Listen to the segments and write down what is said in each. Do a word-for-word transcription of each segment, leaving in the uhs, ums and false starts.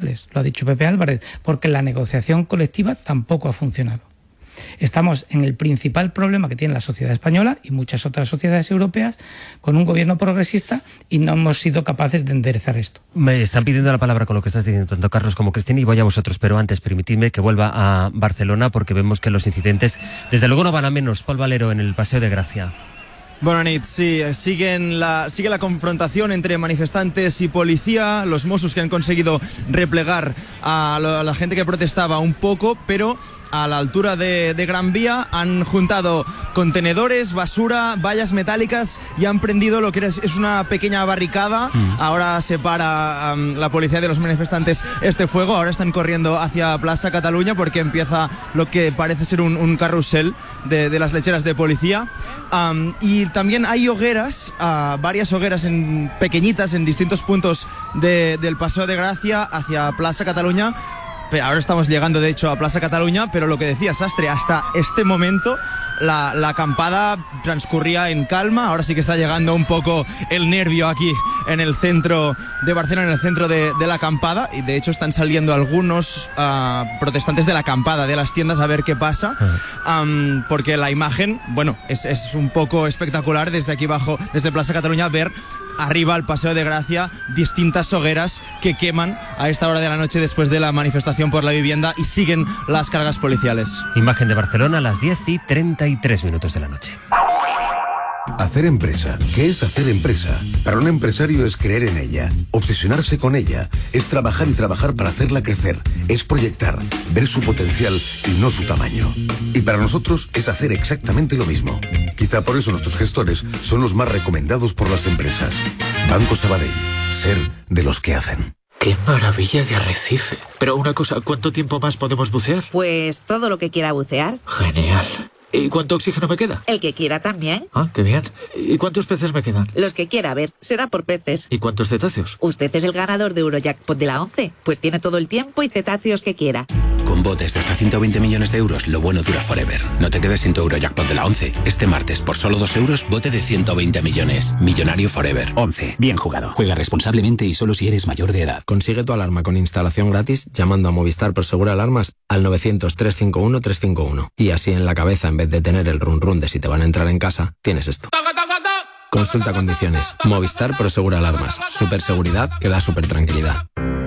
sociales, lo ha dicho Pepe Álvarez, porque la negociación colectiva tampoco ha funcionado. Estamos en el principal problema que tiene la sociedad española y muchas otras sociedades europeas con un gobierno progresista y no hemos sido capaces de enderezar esto. Me están pidiendo la palabra con lo que estás diciendo tanto Carlos como Cristina y voy a vosotros, pero antes permitidme que vuelva a Barcelona porque vemos que los incidentes desde luego no van a menos. Paul Valero en el Paseo de Gracia. Bona nit, sí, siguen la, sigue la confrontación entre manifestantes y policía, los Mossos que han conseguido replegar a, lo, a la gente que protestaba un poco, pero a la altura de, de Gran Vía han juntado contenedores, basura, vallas metálicas y han prendido lo que es, es una pequeña barricada. Mm. Ahora separa um, la policía de los manifestantes este fuego, ahora están corriendo hacia Plaza Cataluña porque empieza lo que parece ser un, un carrusel de, de las lecheras de policía. Um, y también hay hogueras, uh, varias hogueras en, pequeñitas en distintos puntos de, del Paseo de Gracia hacia Plaza Cataluña. Pero ahora estamos llegando de hecho a Plaza Cataluña, pero lo que decía Sastre, hasta este momento la, la acampada transcurría en calma. Ahora sí que está llegando un poco el nervio aquí en el centro de Barcelona, en el centro de, de la acampada, y de hecho están saliendo algunos uh, protestantes de la acampada, de las tiendas, a ver qué pasa, um, porque la imagen, bueno, es, es un poco espectacular desde aquí abajo, desde Plaza Cataluña, ver arriba al Paseo de Gracia distintas hogueras que queman a esta hora de la noche después de la manifestación por la vivienda y siguen las cargas policiales. Imagen de Barcelona a las diez y treinta y tres minutos de la noche. Hacer empresa. ¿Qué es hacer empresa? Para un empresario es creer en ella, obsesionarse con ella, es trabajar y trabajar para hacerla crecer, es proyectar, ver su potencial y no su tamaño. Y para nosotros es hacer exactamente lo mismo. Quizá por eso nuestros gestores son los más recomendados por las empresas. Banco Sabadell. Ser de los que hacen. ¡Qué maravilla de arrecife! Pero una cosa, ¿cuánto tiempo más podemos bucear? Pues todo lo que quiera bucear. Genial. ¿Y cuánto oxígeno me queda? El que quiera también. Ah, qué bien. ¿Y cuántos peces me quedan? Los que quiera, a ver, será por peces. ¿Y cuántos cetáceos? Usted es el ganador de Eurojackpot de la once, pues tiene todo el tiempo y cetáceos que quiera. Con botes de hasta ciento veinte millones de euros, lo bueno dura forever. No te quedes sin tu Eurojackpot de la once. Este martes, por solo dos euros, bote de ciento veinte millones. Millonario forever. once. Bien jugado. Juega responsablemente y solo si eres mayor de edad. Consigue tu alarma con instalación gratis llamando a Movistar Prosegur Alarmas al novecientos, trescientos cincuenta y uno, trescientos cincuenta y uno. Y así en la cabeza, en vez de tener el run run de si te van a entrar en casa, tienes esto. Consulta condiciones. Movistar Prosegur Alarmas. Super seguridad que da super tranquilidad.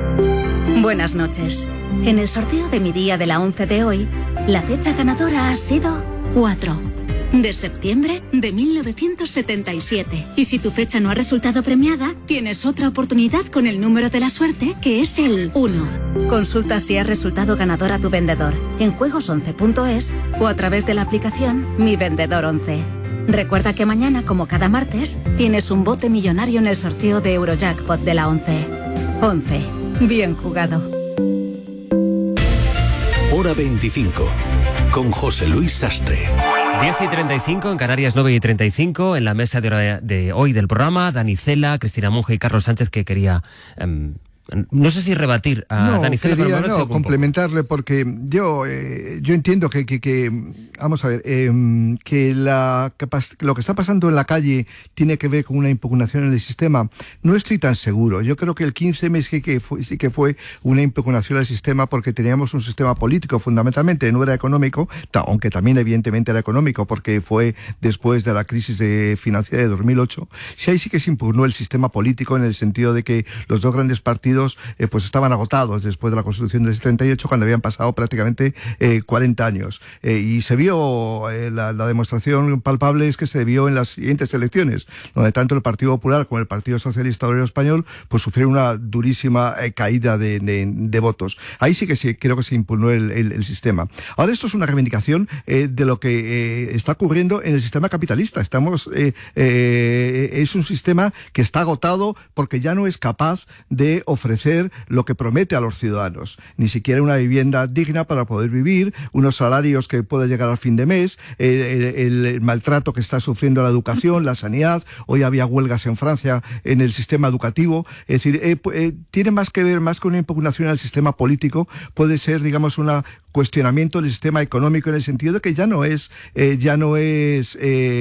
Buenas noches. En el sorteo de mi día de la once de hoy, la fecha ganadora ha sido cuatro de septiembre de mil novecientos setenta y siete. Y si tu fecha no ha resultado premiada, tienes otra oportunidad con el número de la suerte, que es el uno. Consulta si has resultado ganador a tu vendedor en juegos once punto es o a través de la aplicación Mi Vendedor once. Recuerda que mañana, como cada martes, tienes un bote millonario en el sorteo de Eurojackpot de la once. once. Bien jugado. Hora veinticinco, con José Luis Sastre. diez y treinta y cinco, en Canarias nueve y treinta y cinco, en la mesa de, hora de hoy del programa, Dani Cela, Cristina Monge y Carlos Sánchez, que quería... Um, no sé si rebatir a no, Dani Cela, quería, pero no, complementarle, porque yo eh, yo entiendo que, que, que vamos a ver, eh, que la lo que está pasando en la calle tiene que ver con una impugnación en el sistema. No estoy tan seguro. Yo creo que el quince eme sí que fue, sí que fue una impugnación al sistema, porque teníamos un sistema político fundamentalmente, no era económico, aunque también evidentemente era económico, porque fue después de la crisis de financiera de dos mil ocho. Sí, ahí sí que se impugnó el sistema político, en el sentido de que los dos grandes partidos Eh, pues estaban agotados después de la Constitución del setenta y ocho, cuando habían pasado prácticamente eh, cuarenta años. Eh, y se vio, eh, la, la demostración palpable es que se vio en las siguientes elecciones, donde tanto el Partido Popular como el Partido Socialista Obrero Español pues sufrieron una durísima eh, caída de, de, de votos. Ahí sí que sí, creo que se impugnó el, el, el sistema. Ahora esto es una reivindicación eh, de lo que eh, está ocurriendo en el sistema capitalista. Estamos eh, eh, es un sistema que está agotado porque ya no es capaz de ofrecer ofrecer lo que promete a los ciudadanos, ni siquiera una vivienda digna para poder vivir, unos salarios que puedan llegar al fin de mes, eh, el, el maltrato que está sufriendo la educación, la sanidad. Hoy había huelgas en Francia en el sistema educativo. Es decir, eh, eh, tiene más que ver, más que una impugnación al sistema político, puede ser, digamos, una cuestionamiento del sistema económico en el sentido de que ya no es, eh, ya no es,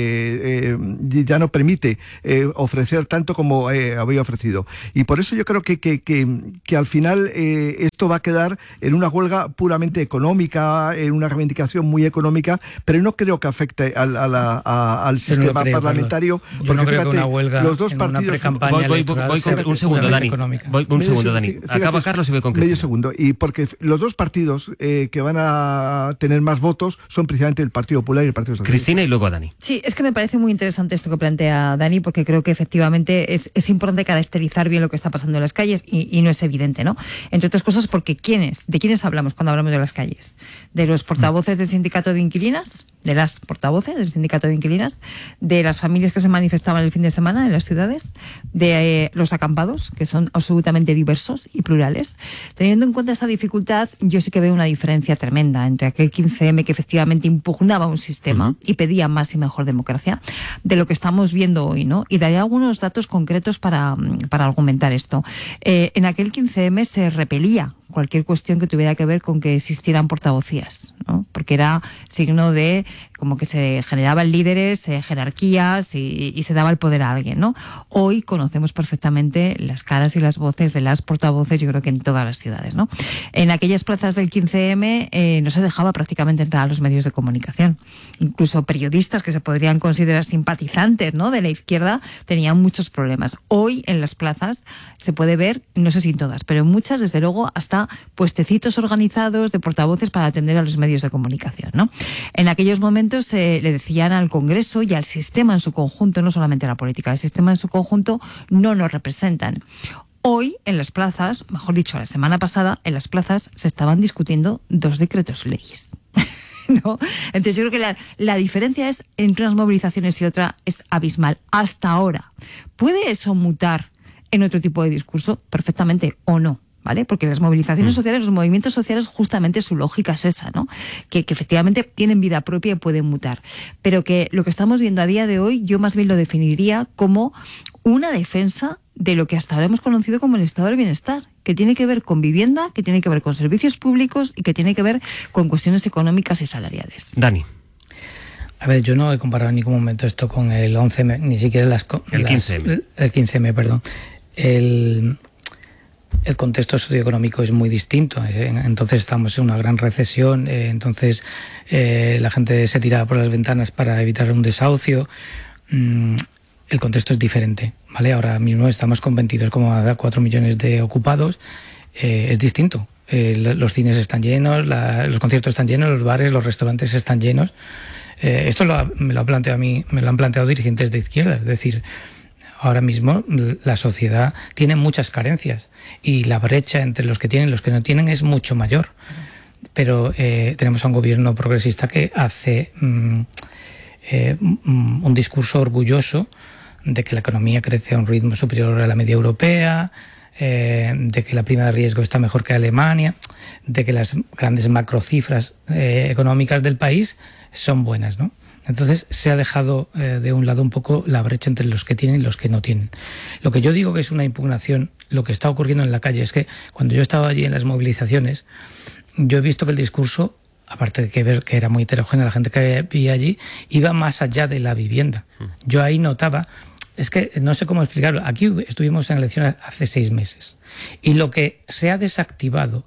eh, eh, ya no permite eh, ofrecer tanto como eh, había ofrecido. Y por eso yo creo que, que, que, que al final eh, esto va a quedar en una huelga puramente económica, en una reivindicación muy económica, pero no creo que afecte al, a la, a, al sistema no creo, parlamentario. Carlos. Yo no creo fíjate, que una huelga los dos en partidos, una pre-campaña voy, voy, voy, voy con, un segundo, Dani. Voy, un medio segundo, Dani. Fíjate, acaba Carlos y voy con Cristina. Medio segundo. Y porque los dos partidos eh, que van a tener más votos son precisamente el Partido Popular y el Partido Socialista. Cristina y luego a Dani. Sí, es que me parece muy interesante esto que plantea Dani, porque creo que efectivamente es, es importante caracterizar bien lo que está pasando en las calles y, y no es evidente, ¿no? Entre otras cosas porque ¿quiénes? ¿De quiénes hablamos cuando hablamos de las calles? ¿De los portavoces del sindicato de inquilinas? ¿De las portavoces del sindicato de inquilinas? ¿De las familias que se manifestaban el fin de semana en las ciudades? ¿De eh, los acampados, que son absolutamente diversos y plurales? Teniendo en cuenta esta dificultad, yo sí que veo una diferencia tremenda entre aquel quince eme que efectivamente impugnaba un sistema uh-huh. y pedía más y mejor democracia, de lo que estamos viendo hoy, ¿no? Y daré algunos datos concretos para, para argumentar esto. Eh, en aquel quince eme se repelía cualquier cuestión que tuviera que ver con que existieran portavocías, ¿no? Porque era signo de como que se generaban líderes, eh, jerarquías y, y se daba el poder a alguien, ¿no? Hoy conocemos perfectamente las caras y las voces de las portavoces, yo creo que en todas las ciudades, ¿no? En aquellas plazas del quince eme eh, no se dejaba prácticamente entrar a los medios de comunicación. Incluso periodistas que se podrían considerar simpatizantes, ¿no?, de la izquierda tenían muchos problemas. Hoy en las plazas se puede ver, no sé si en todas, pero en muchas, desde luego, hasta puestecitos organizados de portavoces para atender a los medios de comunicación, ¿no? En aquellos momentos eh, le decían al Congreso y al sistema en su conjunto, no solamente a la política, al sistema en su conjunto, no nos representan. Hoy, en las plazas, mejor dicho, la semana pasada, en las plazas se estaban discutiendo dos decretos leyes. ¿No? Entonces yo creo que la, la diferencia es entre unas movilizaciones y otra es abismal. Hasta ahora, ¿puede eso mutar en otro tipo de discurso? Perfectamente, o no. ¿Vale? Porque las movilizaciones sociales, los movimientos sociales, justamente su lógica es esa, ¿no? Que, que efectivamente tienen vida propia y pueden mutar. Pero que lo que estamos viendo a día de hoy, yo más bien lo definiría como una defensa de lo que hasta ahora hemos conocido como el estado del bienestar, que tiene que ver con vivienda, que tiene que ver con servicios públicos y que tiene que ver con cuestiones económicas y salariales. Dani. A ver, yo no he comparado en ningún momento esto con el once eme, ni siquiera las... El quince eme. El quince eme, perdón. El... El contexto socioeconómico es muy distinto, entonces estamos en una gran recesión, entonces eh, la gente se tira por las ventanas para evitar un desahucio. Mm, el contexto es diferente, ¿vale? Ahora mismo estamos con veintidós coma cuatro millones de ocupados, eh, es distinto. Eh, los cines están llenos, la, los conciertos están llenos, los bares, los restaurantes están llenos. Eh, esto lo ha, me lo ha planteado a mí, me lo han planteado dirigentes de izquierda, es decir, ahora mismo la sociedad tiene muchas carencias y la brecha entre los que tienen y los que no tienen es mucho mayor. Pero eh, tenemos a un gobierno progresista que hace mm, eh, mm, un discurso orgulloso de que la economía crece a un ritmo superior a la media europea, eh, de que la prima de riesgo está mejor que Alemania, de que las grandes macrocifras eh, económicas del país son buenas, ¿no? Entonces se ha dejado eh, de un lado un poco la brecha entre los que tienen y los que no tienen. Lo que yo digo que es una impugnación, lo que está ocurriendo en la calle es que cuando yo estaba allí en las movilizaciones, yo he visto que el discurso, aparte de que ver que era muy heterogénea la gente que había allí, iba más allá de la vivienda. Yo ahí notaba, es que no sé cómo explicarlo, aquí estuvimos en elecciones hace seis meses y lo que se ha desactivado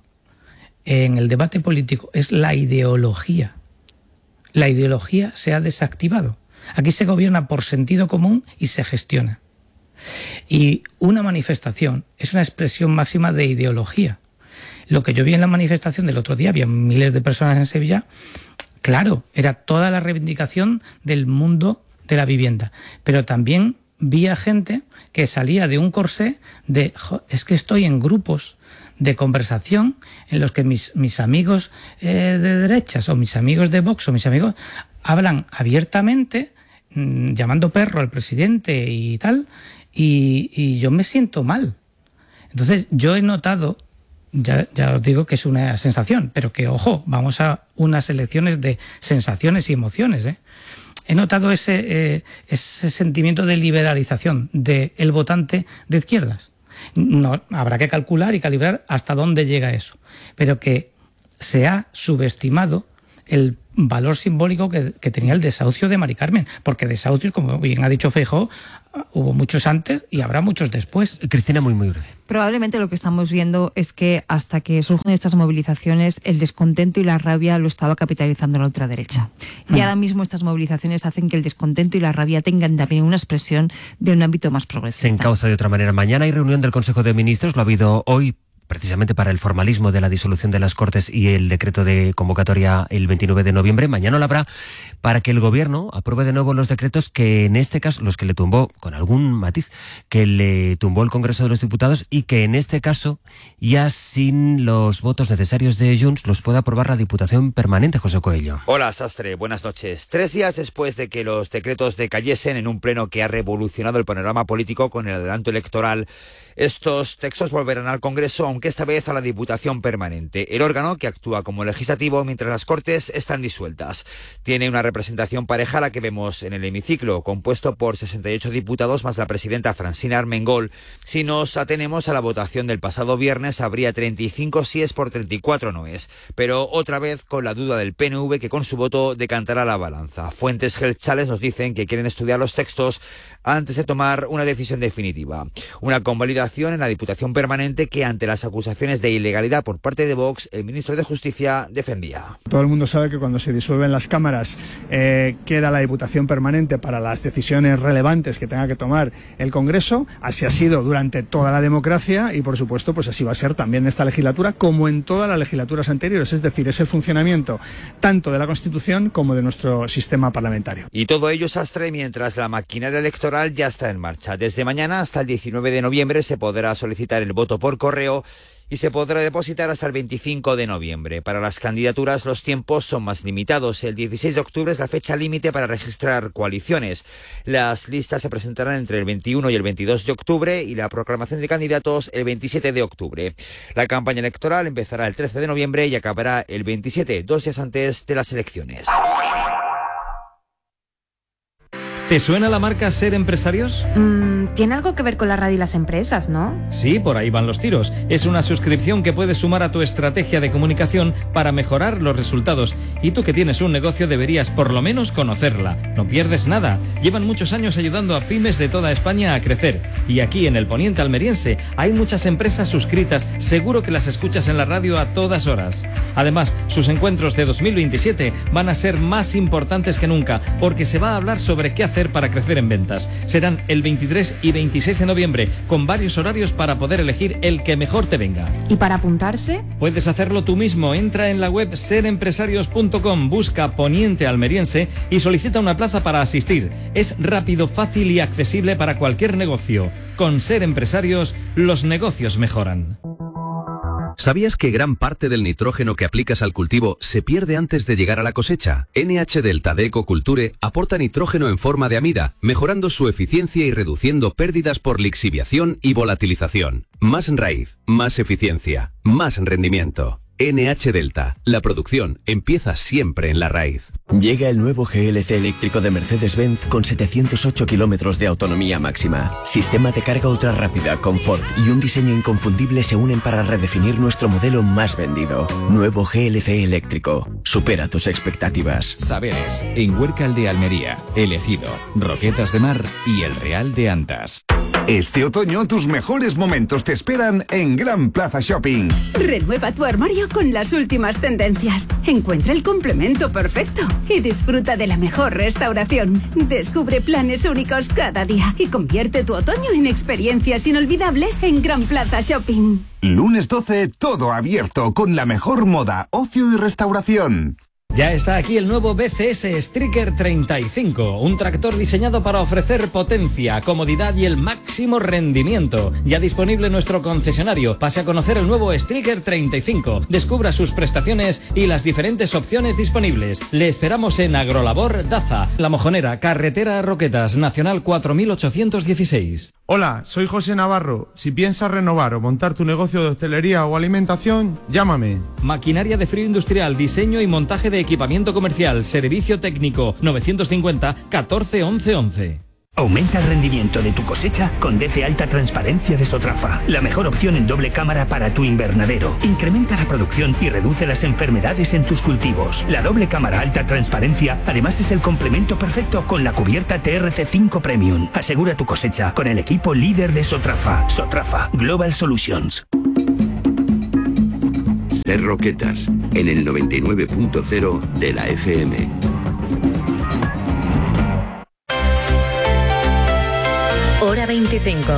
en el debate político es la ideología. La ideología se ha desactivado. Aquí se gobierna por sentido común y se gestiona. Y una manifestación es una expresión máxima de ideología. Lo que yo vi en la manifestación del otro día, había miles de personas en Sevilla, claro, era toda la reivindicación del mundo de la vivienda. Pero también vi a gente que salía de un corsé de, jo, es que estoy en grupos de conversación en los que mis, mis amigos eh, de derechas o mis amigos de Vox o mis amigos hablan abiertamente mmm, llamando perro al presidente y tal, y, y yo me siento mal. Entonces yo he notado, ya, ya os digo que es una sensación, pero que ojo, vamos a unas elecciones de sensaciones y emociones, ¿eh? He notado ese, eh, ese sentimiento de liberalización del votante de izquierdas. No, habrá que calcular y calibrar hasta dónde llega eso, pero que se ha subestimado el valor simbólico que, que tenía el desahucio de Mari Carmen, porque desahucios, como bien ha dicho Feijóo, hubo muchos antes y habrá muchos después. Cristina, muy muy breve. Probablemente lo que estamos viendo es que hasta que surgen estas movilizaciones, el descontento y la rabia lo estaba capitalizando la ultraderecha. Y ahora mismo estas movilizaciones hacen que el descontento y la rabia tengan también una expresión de un ámbito más progresista. Se encauza de otra manera. Mañana hay reunión del Consejo de Ministros, lo ha habido hoy, precisamente para el formalismo de la disolución de las Cortes y el decreto de convocatoria el veintinueve de noviembre. Mañana lo habrá para que el Gobierno apruebe de nuevo los decretos que en este caso, los que le tumbó, con algún matiz, que le tumbó el Congreso de los Diputados y que en este caso, ya sin los votos necesarios de Junts, los pueda aprobar la Diputación Permanente. José Coello. Hola, Sastre, buenas noches. Tres días después de que los decretos decayesen en un pleno que ha revolucionado el panorama político con el adelanto electoral, estos textos volverán al Congreso, aunque esta vez a la Diputación Permanente, el órgano que actúa como legislativo mientras las Cortes están disueltas. Tiene una representación pareja a la que vemos en el hemiciclo, compuesto por sesenta y ocho diputados más la presidenta Francina Armengol. Si nos atenemos a la votación del pasado viernes, habría treinta y cinco síes por treinta y cuatro noes, pero otra vez con la duda del P N V, que con su voto decantará la balanza. Fuentes gelchales nos dicen que quieren estudiar los textos antes de tomar una decisión definitiva. Una convalidación en la Diputación Permanente que, ante las acusaciones de ilegalidad por parte de Vox, el ministro de Justicia defendía. Todo el mundo sabe que cuando se disuelven las cámaras eh, queda la Diputación Permanente para las decisiones relevantes que tenga que tomar el Congreso. Así ha sido durante toda la democracia y, por supuesto, pues así va a ser también en esta legislatura, como en todas las legislaturas anteriores. Es decir, es el funcionamiento tanto de la Constitución como de nuestro sistema parlamentario. Y todo ello, Sastre, mientras la maquinaria electoral ya está en marcha. Desde mañana hasta el diecinueve de noviembre se podrá solicitar el voto por correo y se podrá depositar hasta el veinticinco de noviembre. Para las candidaturas los tiempos son más limitados. El dieciséis de octubre es la fecha límite para registrar coaliciones. Las listas se presentarán entre el veintiuno y el veintidós de octubre y la proclamación de candidatos el veintisiete de octubre. La campaña electoral empezará el trece de noviembre y acabará el veintisiete, dos días antes de las elecciones. ¿Te suena la marca Ser Empresarios? Mm, tiene algo que ver con la radio y las empresas, ¿no? Sí, por ahí van los tiros. Es una suscripción que puedes sumar a tu estrategia de comunicación para mejorar los resultados. Y tú que tienes un negocio deberías por lo menos conocerla. No pierdes nada. Llevan muchos años ayudando a pymes de toda España a crecer. Y aquí en el Poniente Almeriense hay muchas empresas suscritas. Seguro que las escuchas en la radio a todas horas. Además, sus encuentros de dos mil veintisiete van a ser más importantes que nunca, porque se va a hablar sobre qué hacer para crecer en ventas. Serán el veintitrés y veintiséis de noviembre, con varios horarios para poder elegir el que mejor te venga. ¿Y para apuntarse? Puedes hacerlo tú mismo. Entra en la web ser empresarios punto com, busca Poniente Almeriense y solicita una plaza para asistir. Es rápido, fácil y accesible para cualquier negocio. Con Ser Empresarios, los negocios mejoran. ¿Sabías que gran parte del nitrógeno que aplicas al cultivo se pierde antes de llegar a la cosecha? N H Delta de Ecoculture aporta nitrógeno en forma de amida, mejorando su eficiencia y reduciendo pérdidas por lixiviación y volatilización. Más raíz, más eficiencia, más rendimiento. N H Delta. La producción empieza siempre en la raíz. Llega el nuevo G L C eléctrico de Mercedes-Benz con setecientos ocho kilómetros de autonomía máxima. Sistema de carga ultra rápida, confort y un diseño inconfundible se unen para redefinir nuestro modelo más vendido. Nuevo G L C eléctrico. Supera tus expectativas. Saberes, en Huércal de Almería, El Ejido, Roquetas de Mar y El Real de Antas. Este otoño tus mejores momentos te esperan en Gran Plaza Shopping. Renueva tu armario con las últimas tendencias. Encuentra el complemento perfecto y disfruta de la mejor restauración. Descubre planes únicos cada día y convierte tu otoño en experiencias inolvidables en Gran Plaza Shopping. Lunes doce, todo abierto con la mejor moda, ocio y restauración. Ya está aquí el nuevo B C S Striker treinta y cinco, un tractor diseñado para ofrecer potencia, comodidad y el máximo rendimiento. Ya disponible en nuestro concesionario. Pase a conocer el nuevo Striker treinta y cinco. Descubra sus prestaciones y las diferentes opciones disponibles. Le esperamos en Agrolabor Daza, La Mojonera, Carretera Roquetas, Nacional cuatro mil ochocientos dieciséis. Hola, soy José Navarro. Si piensas renovar o montar tu negocio de hostelería o alimentación, llámame. Maquinaria de frío industrial, diseño y montaje de equipamiento comercial, servicio técnico, novecientos cincuenta catorce once once. Aumenta el rendimiento de tu cosecha con D C Alta Transparencia de Sotrafa, la mejor opción en doble cámara para tu invernadero. Incrementa la producción y reduce las enfermedades en tus cultivos. La doble cámara Alta Transparencia además es el complemento perfecto con la cubierta T R C cinco Premium. Asegura tu cosecha con el equipo líder de Sotrafa. Sotrafa Global Solutions. Ser Roquetas en el noventa y nueve punto cero de la F M. Hora veinticinco.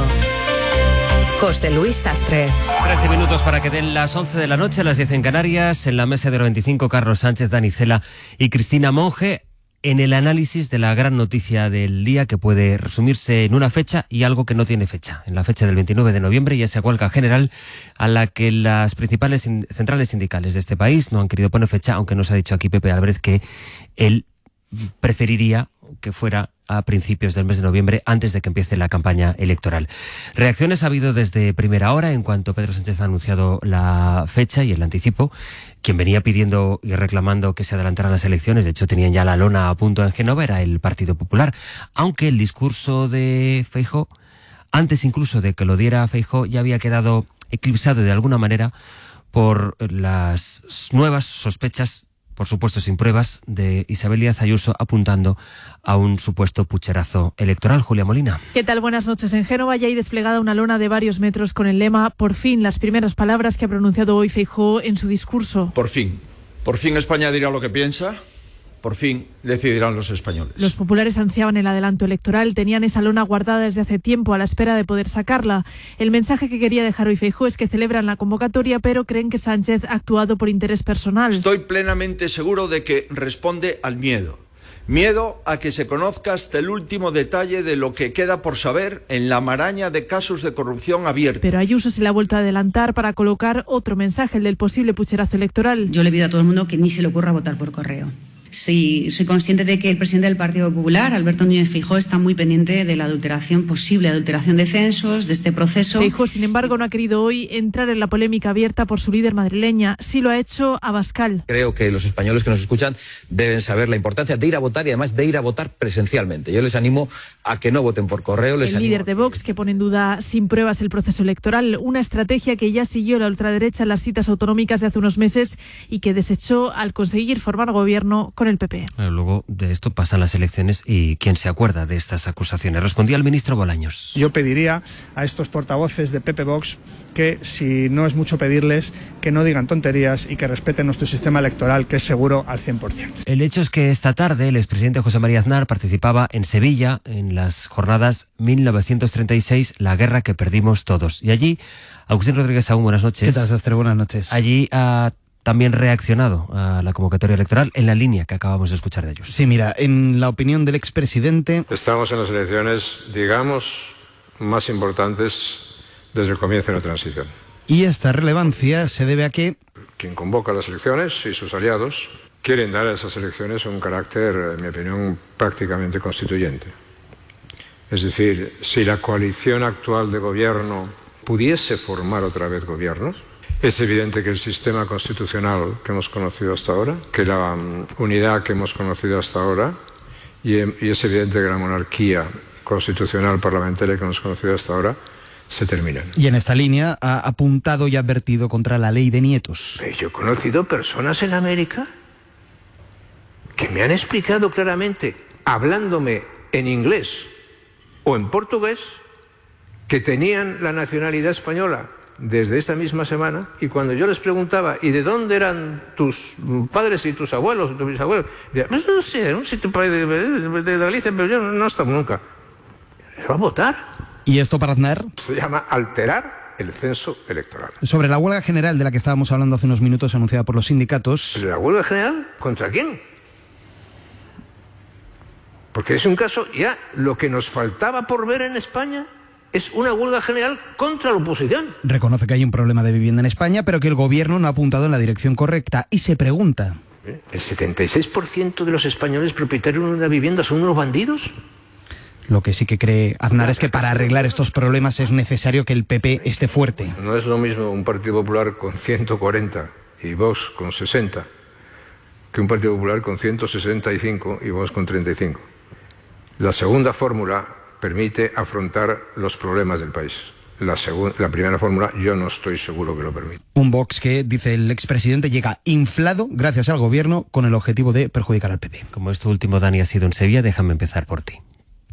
José Luis Sastre. trece minutos para que den las once de la noche, las diez en Canarias. En la mesa de Hora veinticinco, Carlos Sánchez, Dani Cela y Cristina Monge, en el análisis de la gran noticia del día, que puede resumirse en una fecha y algo que no tiene fecha. En la fecha del veintinueve de noviembre, y esa huelga general a la que las principales sin- centrales sindicales de este país no han querido poner fecha, aunque nos ha dicho aquí Pepe Álvarez que él preferiría que fuera a principios del mes de noviembre, antes de que empiece la campaña electoral. Reacciones ha habido desde primera hora en cuanto Pedro Sánchez ha anunciado la fecha y el anticipo. Quien venía pidiendo y reclamando que se adelantaran las elecciones, de hecho tenían ya la lona a punto en Génova, era el Partido Popular, aunque el discurso de Feijóo, antes incluso de que lo diera Feijóo, ya había quedado eclipsado de alguna manera por las nuevas sospechas, por supuesto sin pruebas, de Isabel Díaz Ayuso apuntando a un supuesto pucherazo electoral. Julia Molina. ¿Qué tal? Buenas noches. En Génova ya hay desplegada una lona de varios metros con el lema "Por fin", las primeras palabras que ha pronunciado hoy Feijóo en su discurso. Por fin. Por fin España dirá lo que piensa. Por fin decidirán los españoles. Los populares ansiaban el adelanto electoral, tenían esa lona guardada desde hace tiempo a la espera de poder sacarla. El mensaje que quería dejar hoy Feijóo es que celebran la convocatoria, pero creen que Sánchez ha actuado por interés personal. Estoy plenamente seguro de que responde al miedo. Miedo a que se conozca hasta el último detalle de lo que queda por saber en la maraña de casos de corrupción abierta. Pero Ayuso se la ha vuelto a adelantar para colocar otro mensaje, el del posible pucherazo electoral. Yo le pido a todo el mundo que ni se le ocurra votar por correo. Sí, soy consciente de que el presidente del Partido Popular, Alberto Núñez Feijóo, está muy pendiente de la adulteración, posible adulteración de censos, de este proceso. Feijóo, sin embargo, no ha querido hoy entrar en la polémica abierta por su líder madrileña. Sí lo ha hecho Abascal. Creo que los españoles que nos escuchan deben saber la importancia de ir a votar y además de ir a votar presencialmente. Yo les animo a que no voten por correo. Les el animo... líder de Vox, que pone en duda sin pruebas el proceso electoral, una estrategia que ya siguió la ultraderecha en las citas autonómicas de hace unos meses y que desechó al conseguir formar gobierno con el P P. Luego de esto pasan las elecciones y ¿quién se acuerda de estas acusaciones? Respondía el ministro Bolaños. Yo pediría a estos portavoces de P P Vox que, si no es mucho pedirles, que no digan tonterías y que respeten nuestro sistema electoral, que es seguro al cien por ciento. El hecho es que esta tarde el expresidente José María Aznar participaba en Sevilla en las jornadas mil novecientos treinta y seis, la guerra que perdimos todos. Y allí, Agustín Rodríguez Saúl, buenas noches. ¿Qué tal, Sastre? Buenas noches. Allí ha también reaccionado a la convocatoria electoral en la línea que acabamos de escuchar de ellos. Sí, mira, en la opinión del expresidente... Estamos en las elecciones, digamos, más importantes desde el comienzo de la transición. Y esta relevancia se debe a que... Quien convoca las elecciones y sus aliados quieren dar a esas elecciones un carácter, en mi opinión, prácticamente constituyente. Es decir, si la coalición actual de gobierno pudiese formar otra vez gobiernos, es evidente que el sistema constitucional que hemos conocido hasta ahora, que la um, unidad que hemos conocido hasta ahora, y, y es evidente que la monarquía constitucional parlamentaria que hemos conocido hasta ahora, se terminan. Y en esta línea ha apuntado y advertido contra la ley de nietos. Yo he conocido personas en América que me han explicado claramente, hablándome en inglés o en portugués, que tenían la nacionalidad española desde esta misma semana, y cuando yo les preguntaba ¿y de dónde eran tus padres y tus abuelos y tus bisabuelos? Decían, pues no sé, un sitio de, de, de Galicia, pero yo no he estado nunca. ¿Se va a votar? ¿Y esto para Aznar? Se llama alterar el censo electoral. Sobre la huelga general de la que estábamos hablando hace unos minutos, anunciada por los sindicatos... ¿La huelga general? ¿Contra quién? Porque es un caso, ya lo que nos faltaba por ver en España es una huelga general contra la oposición. Reconoce que hay un problema de vivienda en España, pero que el gobierno no ha apuntado en la dirección correcta y se pregunta... ¿El setenta y seis por ciento de los españoles propietarios de una vivienda son unos bandidos? Lo que sí que cree Aznar es que para arreglar estos problemas es necesario que el P P esté fuerte. No es lo mismo un Partido Popular con ciento cuarenta y Vox con sesenta que un Partido Popular con ciento sesenta y cinco y Vox con treinta y cinco. La segunda fórmula permite afrontar los problemas del país. La, la primera fórmula yo no estoy seguro que lo permita. Un Vox que, dice el expresidente, llega inflado gracias al gobierno con el objetivo de perjudicar al P P. Como esto último, Dani, ha sido en Sevilla, déjame empezar por ti.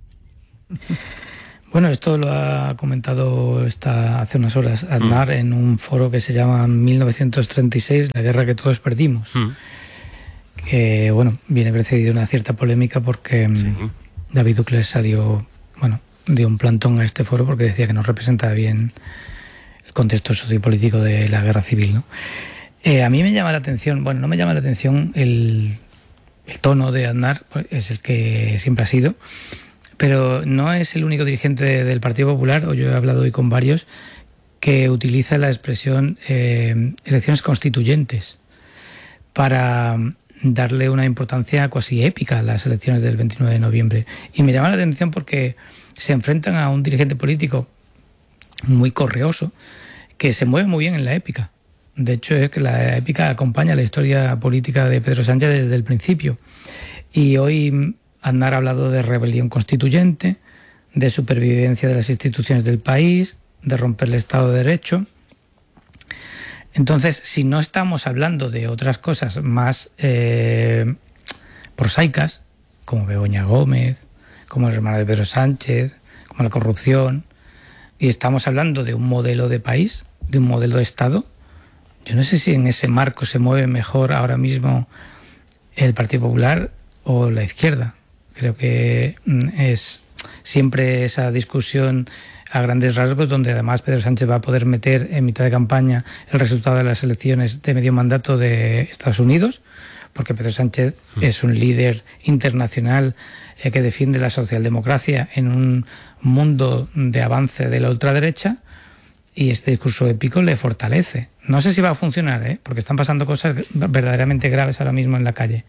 Bueno, esto lo ha comentado esta, hace unas horas Aznar mm. en un foro que se llama mil novecientos treinta y seis, la guerra que todos perdimos. Mm. Que, bueno, viene precedido de una cierta polémica porque sí. David Ucles salió, bueno, dio un plantón a este foro porque decía que no representaba bien el contexto sociopolítico de la guerra civil, ¿no? Eh, a mí me llama la atención, bueno, no me llama la atención el, el tono de Aznar, es el que siempre ha sido, pero no es el único dirigente de, del Partido Popular, o yo he hablado hoy con varios, que utiliza la expresión eh, elecciones constituyentes para darle una importancia casi épica a las elecciones del veintinueve de noviembre. Y me llama la atención porque se enfrentan a un dirigente político muy correoso que se mueve muy bien en la épica. De hecho, es que la épica acompaña la historia política de Pedro Sánchez desde el principio. Y hoy Aznar ha hablado de rebelión constituyente, de supervivencia de las instituciones del país, de romper el Estado de Derecho. Entonces, si no estamos hablando de otras cosas más eh, prosaicas, como Begoña Gómez, como el hermano de Pedro Sánchez, como la corrupción, y estamos hablando de un modelo de país, de un modelo de Estado, yo no sé si en ese marco se mueve mejor ahora mismo el Partido Popular o la izquierda. Creo que es siempre esa discusión a grandes rasgos, donde además Pedro Sánchez va a poder meter en mitad de campaña el resultado de las elecciones de medio mandato de Estados Unidos, porque Pedro Sánchez mm. es un líder internacional eh, que defiende la socialdemocracia en un mundo de avance de la ultraderecha, y este discurso épico le fortalece. No sé si va a funcionar, ¿eh? porque están pasando cosas verdaderamente graves ahora mismo en la calle,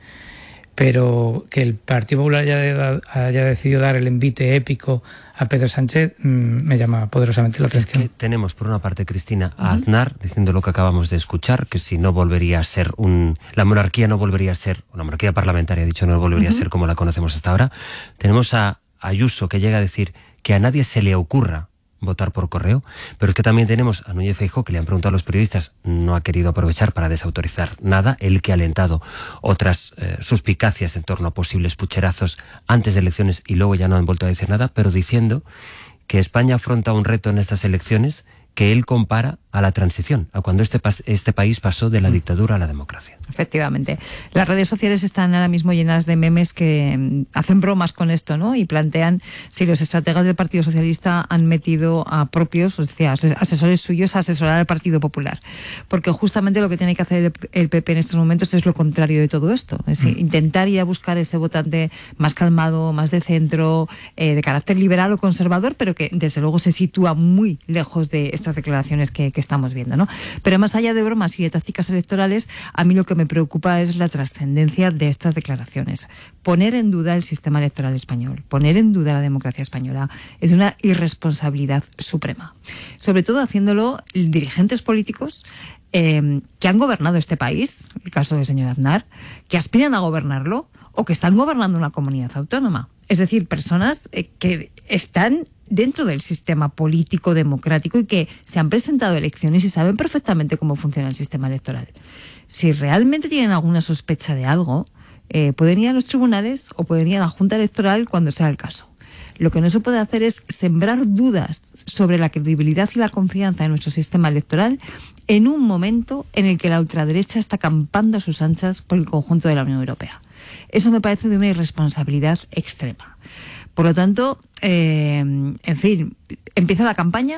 pero que el Partido Popular haya, haya decidido dar el envite épico a Pedro Sánchez mmm, me llama poderosamente la atención. Es que tenemos, por una parte, Cristina, a Aznar diciendo lo que acabamos de escuchar, que si no volvería a ser un... la monarquía no volvería a ser... una monarquía parlamentaria, dicho, no volvería uh-huh. a ser como la conocemos hasta ahora. Tenemos a Ayuso, que llega a decir que a nadie se le ocurra votar por correo, pero es que también tenemos a Núñez Feijóo, que le han preguntado a los periodistas, no ha querido aprovechar para desautorizar nada, él que ha alentado otras eh, suspicacias en torno a posibles pucherazos antes de elecciones y luego ya no han vuelto a decir nada, pero diciendo que España afronta un reto en estas elecciones que él compara a la transición, a cuando este, este país pasó de la dictadura a la democracia. Efectivamente. Las redes sociales están ahora mismo llenas de memes que hacen bromas con esto, ¿no? Y plantean si los estrategas del Partido Socialista han metido a propios, o sea, asesores suyos a asesorar al Partido Popular. Porque justamente lo que tiene que hacer el P P en estos momentos es lo contrario de todo esto. Es decir, mm. intentar ir a buscar ese votante más calmado, más de centro, eh, de carácter liberal o conservador, pero que desde luego se sitúa muy lejos de estas declaraciones que, que estamos viendo, ¿no? Pero más allá de bromas y de tácticas electorales, a mí lo que me preocupa es la trascendencia de estas declaraciones. Poner en duda el sistema electoral español, poner en duda la democracia española, es una irresponsabilidad suprema. Sobre todo haciéndolo dirigentes políticos eh, que han gobernado este país, el caso del señor Aznar, que aspiran a gobernarlo o que están gobernando una comunidad autónoma. Es decir, personas eh, que están dentro del sistema político democrático y que se han presentado a elecciones y saben perfectamente cómo funciona el sistema electoral. Si realmente tienen alguna sospecha de algo, eh, pueden ir a los tribunales o pueden ir a la Junta Electoral cuando sea el caso. Lo que no se puede hacer es sembrar dudas sobre la credibilidad y la confianza en nuestro sistema electoral en un momento en el que la ultraderecha está campando a sus anchas por el conjunto de la Unión Europea. Eso me parece de una irresponsabilidad extrema. Por lo tanto, eh, en fin, empieza la campaña,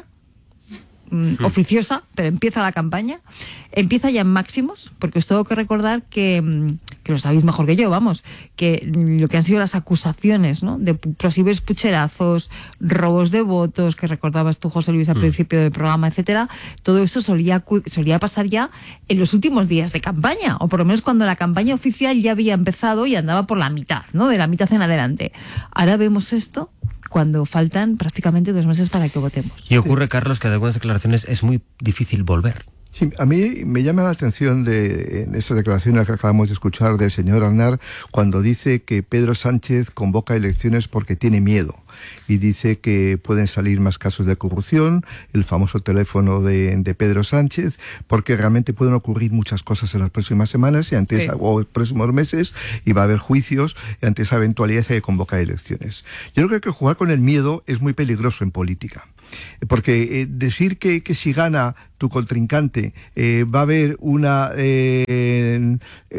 mm, oficiosa, pero empieza la campaña, empieza ya en máximos, porque os tengo que recordar que, que lo sabéis mejor que yo, vamos, que lo que han sido las acusaciones, ¿no?, de posibles pucherazos, robos de votos, que recordabas tú, José Luis, al mm. principio del programa, etcétera, todo eso solía, solía pasar ya en los últimos días de campaña, o por lo menos cuando la campaña oficial ya había empezado y andaba por la mitad, ¿no?, de la mitad en adelante. Ahora vemos esto cuando faltan prácticamente dos meses para que votemos. Y ocurre, Carlos, que de algunas declaraciones es muy difícil volver. Sí, a mí me llama la atención de, en esta declaración que acabamos de escuchar del señor Aznar, cuando dice que Pedro Sánchez convoca elecciones porque tiene miedo. Y dice que pueden salir más casos de corrupción, el famoso teléfono de, de Pedro Sánchez, porque realmente pueden ocurrir muchas cosas en las próximas semanas y antes, sí. o los próximos meses, y va a haber juicios, y ante esa eventualidad hay que convocar elecciones. Yo creo que jugar con el miedo es muy peligroso en política. Porque eh, decir que, que si gana tu contrincante eh, va a haber una eh,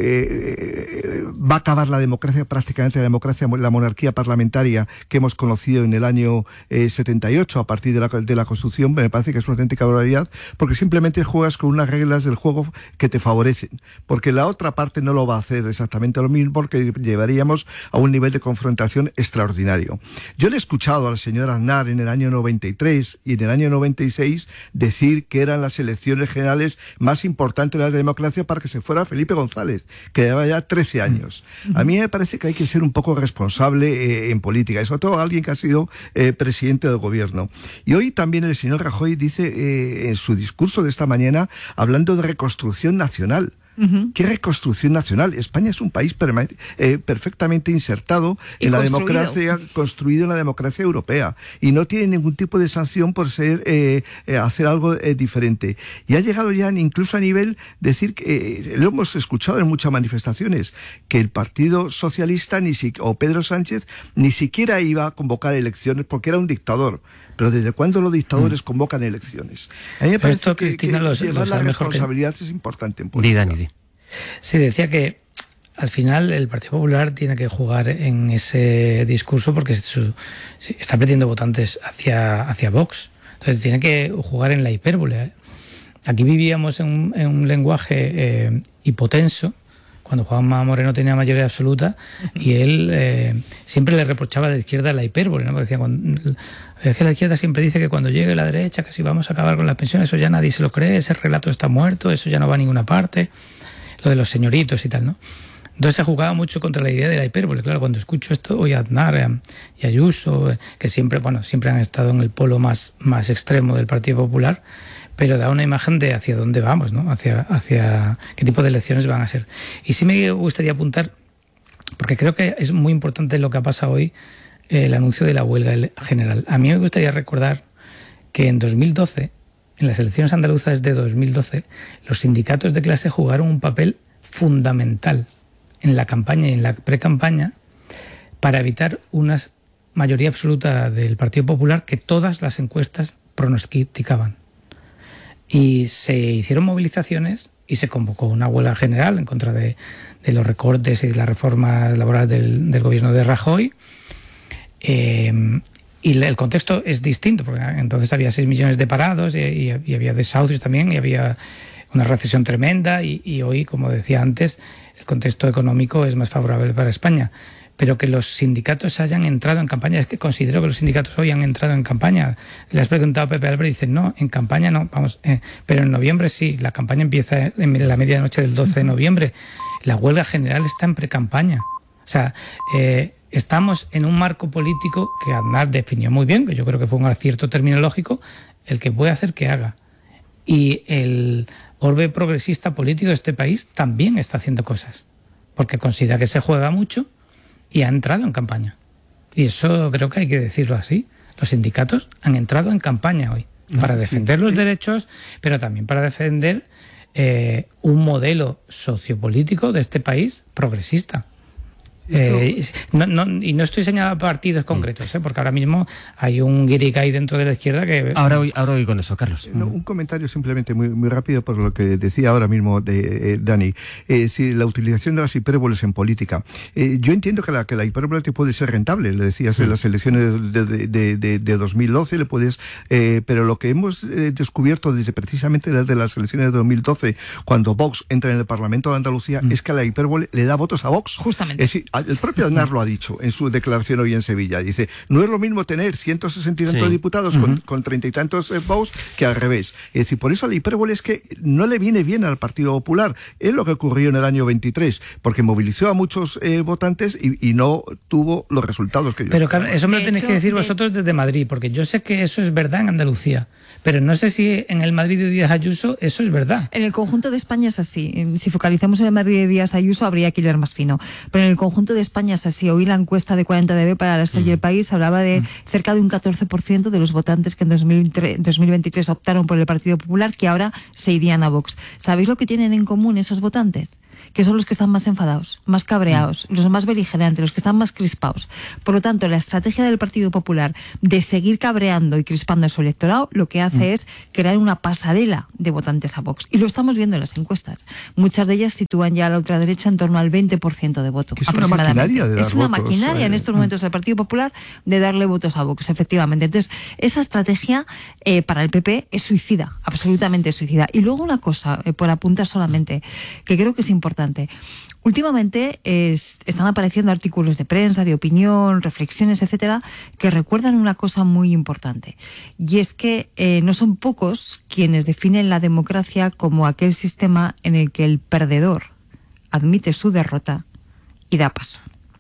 eh, va a acabar la democracia, prácticamente la democracia, la monarquía parlamentaria que hemos conocido en el año eh, setenta y ocho a partir de la, de la Constitución, me parece que es una auténtica barbaridad, porque simplemente juegas con unas reglas del juego que te favorecen, porque la otra parte no lo va a hacer exactamente lo mismo, porque llevaríamos a un nivel de confrontación extraordinario. Yo le he escuchado al señor Aznar en el año noventa y tres y en el año noventa y seis decir que eran las elecciones generales más importantes de la democracia para que se fuera Felipe González, que lleva ya trece años. A mí me parece que hay que ser un poco responsable eh, en política, y sobre todo alguien que ha sido eh, presidente del gobierno. Y hoy también el señor Rajoy dice eh, en su discurso de esta mañana, hablando de reconstrucción nacional. Uh-huh. ¿Qué reconstrucción nacional? España es un país eh, perfectamente insertado en la democracia, construido en la democracia europea, y no tiene ningún tipo de sanción por ser eh, eh, hacer algo eh, diferente. Y ha llegado ya incluso a nivel de decir que eh, lo hemos escuchado en muchas manifestaciones, que el Partido Socialista ni si, o Pedro Sánchez ni siquiera iba a convocar elecciones porque era un dictador. Pero ¿desde cuándo los dictadores convocan elecciones? A mí me parece esto, que, Cristina, que los, llevar los la responsabilidad que... es importante en política. Di, Dani. Sí, decía que al final el Partido Popular tiene que jugar en ese discurso porque su, está perdiendo votantes hacia, hacia Vox. Entonces tiene que jugar en la hipérbole. Aquí vivíamos en un, en un lenguaje eh, hipotenso, cuando Juanma Moreno tenía mayoría absoluta, y él eh, siempre le reprochaba a la izquierda la hipérbole, ¿no? Porque decía, cuando, es que la izquierda siempre dice que cuando llegue la derecha, que si vamos a acabar con las pensiones, eso ya nadie se lo cree, ese relato está muerto, eso ya no va a ninguna parte, lo de los señoritos y tal, ¿no? Entonces se jugaba mucho contra la idea de la hipérbole. Claro, cuando escucho esto, hoy a Aznar eh, y Ayuso, eh, que siempre, bueno, siempre han estado en el polo más, más extremo del Partido Popular, pero da una imagen de hacia dónde vamos, ¿no? Hacia, hacia qué tipo de elecciones van a ser. Y sí me gustaría apuntar, porque creo que es muy importante lo que ha pasado hoy, eh, el anuncio de la huelga general. A mí me gustaría recordar que en dos mil doce, en las elecciones andaluzas de dos mil doce, los sindicatos de clase jugaron un papel fundamental en la campaña y en la pre-campaña para evitar una mayoría absoluta del Partido Popular que todas las encuestas pronosticaban. Y se hicieron movilizaciones y se convocó una huelga general en contra de, de los recortes y las reformas laborales del, del gobierno de Rajoy. Eh, y el contexto es distinto, porque entonces había seis millones de parados y, y, y había desahucios también, y había una recesión tremenda, y, y hoy, como decía antes, el contexto económico es más favorable para España. Pero que los sindicatos hayan entrado en campaña, es que considero que los sindicatos hoy han entrado en campaña. Le has preguntado a Pepe Álvarez y dicen, no, en campaña no, vamos, eh, pero en noviembre sí, la campaña empieza en la medianoche del doce de noviembre. La huelga general está en pre-campaña. O sea, eh, estamos en un marco político que Aznar definió muy bien, que yo creo que fue un acierto terminológico, el que puede hacer que haga. Y el orbe progresista político de este país también está haciendo cosas, porque considera que se juega mucho y ha entrado en campaña. Y eso creo que hay que decirlo así. Los sindicatos han entrado en campaña hoy para defender los derechos, pero también para defender eh, un modelo sociopolítico de este país progresista. Eh, no, no, y no estoy señalando a partidos concretos, ¿eh? Porque ahora mismo hay un guirigay dentro de la izquierda que... Ahora voy, ahora voy con eso, Carlos. No, un comentario simplemente muy, muy rápido por lo que decía ahora mismo de eh, Dani. Es decir, la utilización de las hipérboles en política. Eh, yo entiendo que la, que la hipérbole te puede ser rentable, le decías, sí. En las elecciones de, de, de, de, de dos mil doce, le puedes... Eh, pero lo que hemos eh, descubierto desde precisamente desde las elecciones de dos mil doce, cuando Vox entra en el Parlamento de Andalucía, mm. es que la hipérbole le da votos a Vox. Justamente. Es decir, el propio Aznar lo ha dicho en su declaración hoy en Sevilla. Dice, no es lo mismo tener ciento sesenta y tantos sí. diputados uh-huh. con, con treinta y tantos eh, votos que al revés. Es decir, por eso la hipérbole es que no le viene bien al Partido Popular. Es lo que ocurrió en el año veintitrés, porque movilizó a muchos eh, votantes y, y no tuvo los resultados que yo Pero Carlos, eso me lo tenéis que decir vosotros desde Madrid, porque yo sé que eso es verdad en Andalucía, Pero no sé si en el Madrid de Díaz Ayuso eso es verdad. En el conjunto de España es así. Si focalizamos en el Madrid de Díaz Ayuso habría que ir más fino. Pero en el conjunto de España es así. Hoy la encuesta de cuarenta D B para la Sella del País hablaba de cerca de un catorce por ciento de los votantes que en dos mil veintitrés optaron por el Partido Popular que ahora se irían a Vox. ¿Sabéis lo que tienen en común esos votantes? Que son los que están más enfadados, más cabreados, los más beligerantes, los que están más crispados. Por lo tanto, la estrategia del Partido Popular de seguir cabreando y crispando a su electorado lo que hace mm. es crear una pasarela de votantes a Vox. Y lo estamos viendo en las encuestas. Muchas de ellas sitúan ya a la ultraderecha en torno al veinte por ciento de voto. Es una maquinaria de dar Es una votos, maquinaria eh. en estos momentos del Partido Popular de darle votos a Vox, efectivamente. Entonces, esa estrategia eh, para el P P es suicida, absolutamente suicida. Y luego una cosa, eh, por apuntar solamente, que creo que es importante. Últimamente es, están apareciendo artículos de prensa, de opinión, reflexiones, etcétera, que recuerdan una cosa muy importante. Y es que eh, no son pocos quienes definen la democracia como aquel sistema en el que el perdedor admite su derrota y da paso.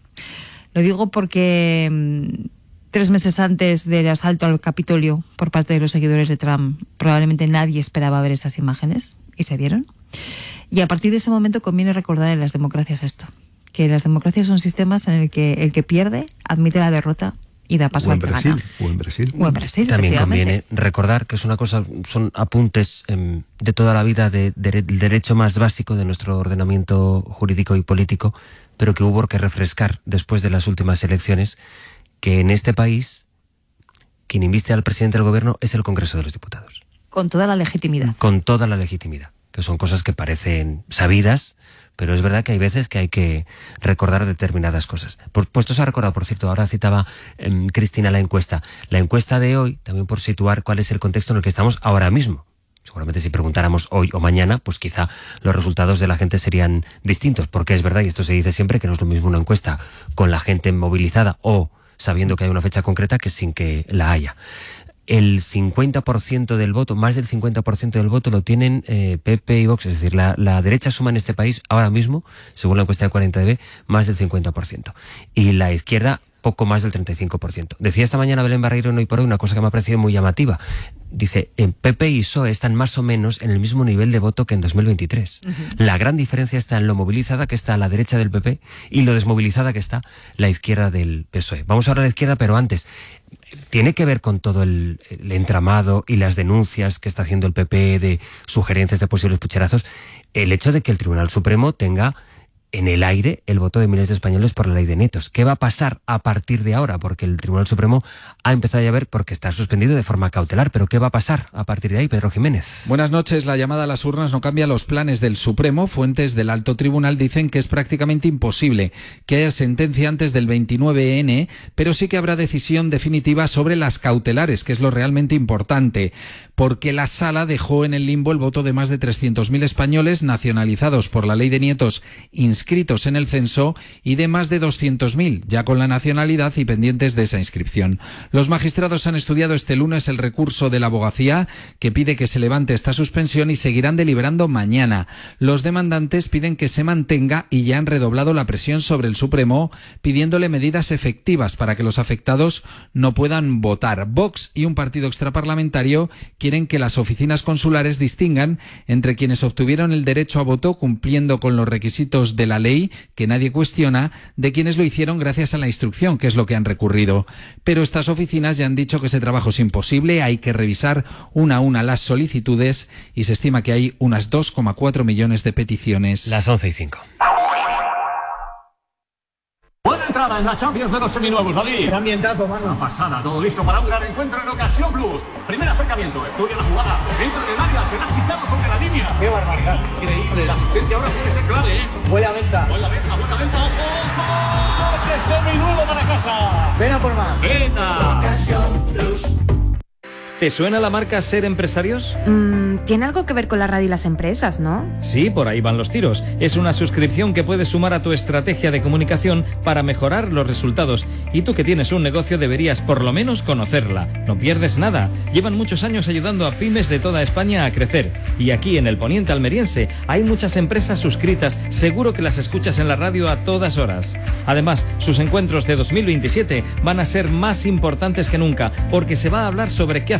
Lo digo porque mmm, tres meses antes del asalto al Capitolio por parte de los seguidores de Trump, probablemente nadie esperaba ver esas imágenes, y se vieron. Y a partir de ese momento conviene recordar en las democracias esto, que las democracias son sistemas en el que el que pierde admite la derrota y da paso o al en que Brasil, gana. O en Brasil. O en Brasil, También conviene recordar que es una cosa, son apuntes eh, de toda la vida de, de, del derecho más básico de nuestro ordenamiento jurídico y político, pero que hubo que refrescar después de las últimas elecciones, que en este país quien inviste al presidente del gobierno es el Congreso de los Diputados. Con toda la legitimidad. Con toda la legitimidad. Que son cosas que parecen sabidas, pero es verdad que hay veces que hay que recordar determinadas cosas. Por, puestos a recordar, por cierto, ahora citaba eh, Cristina la encuesta. La encuesta de hoy, también por situar cuál es el contexto en el que estamos ahora mismo. Seguramente si preguntáramos hoy o mañana, pues quizá los resultados de la gente serían distintos, porque es verdad, y esto se dice siempre, que no es lo mismo una encuesta con la gente movilizada o sabiendo que hay una fecha concreta que sin que la haya. El cincuenta por ciento del voto, más del cincuenta por ciento del voto lo tienen eh, P P y Vox, es decir, la, la derecha suma en este país ahora mismo, según la encuesta de cuarenta D B, más del cincuenta por ciento. Y la izquierda, poco más del treinta y cinco por ciento. Decía esta mañana Belén Barreiro en Hoy por Hoy una cosa que me ha parecido muy llamativa. Dice, en P P y P S O E están más o menos en el mismo nivel de voto que en dos mil veintitrés. Uh-huh. La gran diferencia está en lo movilizada que está la derecha del P P y lo desmovilizada que está la izquierda del P S O E. Vamos ahora a la izquierda, pero antes, tiene que ver con todo el, el entramado y las denuncias que está haciendo el P P de sugerencias de posibles pucherazos, el hecho de que el Tribunal Supremo tenga en el aire el voto de miles de españoles por la ley de netos. ¿Qué va a pasar a partir de ahora? Porque el Tribunal Supremo ha empezado ya a ver porque está suspendido de forma cautelar, pero ¿qué va a pasar a partir de ahí, Pedro Jiménez? Buenas noches. La llamada a las urnas no cambia los planes del Supremo. Fuentes del Alto Tribunal dicen que es prácticamente imposible que haya sentencia antes del veintinueve ene, pero sí que habrá decisión definitiva sobre las cautelares, que es lo realmente importante, porque la Sala dejó en el limbo el voto de más de trescientos mil españoles nacionalizados por la ley de nietos inscritos en el censo y de más de doscientos mil ya con la nacionalidad y pendientes de esa inscripción. Los magistrados han estudiado este lunes el recurso de la abogacía que pide que se levante esta suspensión y seguirán deliberando mañana. Los demandantes piden que se mantenga y ya han redoblado la presión sobre el Supremo pidiéndole medidas efectivas para que los afectados no puedan votar. Vox y un partido extraparlamentario quieren que las oficinas consulares distingan entre quienes obtuvieron el derecho a voto cumpliendo con los requisitos de la ley, que nadie cuestiona, de quienes lo hicieron gracias a la instrucción, que es lo que han recurrido. Pero estas oficinas ya han dicho que ese trabajo es imposible, hay que revisar una a una las solicitudes y se estima que hay unas dos coma cuatro millones de peticiones. Las once y cinco. Buena entrada en la Champions de los seminuevos, David. Qué ambientazo, mano. Una pasada, todo listo para un gran encuentro en Ocasión Plus. Primer acercamiento, estudia la jugada. Entra en el área, será quitado sobre la línea. Qué barbaridad. Increíble, la asistencia ahora puede ser clave, ¿eh? Buena venta. Buena venta, buena venta, ojo. ¡Coche seminuevo para casa! Ven a por más. Venga. Ocasión Plus. ¿Te suena la marca Ser Empresarios? Mm, tiene algo que ver con la radio y las empresas, ¿no? Sí, por ahí van los tiros. Es una suscripción que puedes sumar a tu estrategia de comunicación para mejorar los resultados. Y tú que tienes un negocio deberías por lo menos conocerla. No pierdes nada. Llevan muchos años ayudando a pymes de toda España a crecer. Y aquí en el poniente almeriense hay muchas empresas suscritas. Seguro que las escuchas en la radio a todas horas. Además, sus encuentros de dos mil veintisiete van a ser más importantes que nunca porque se va a hablar sobre qué hacer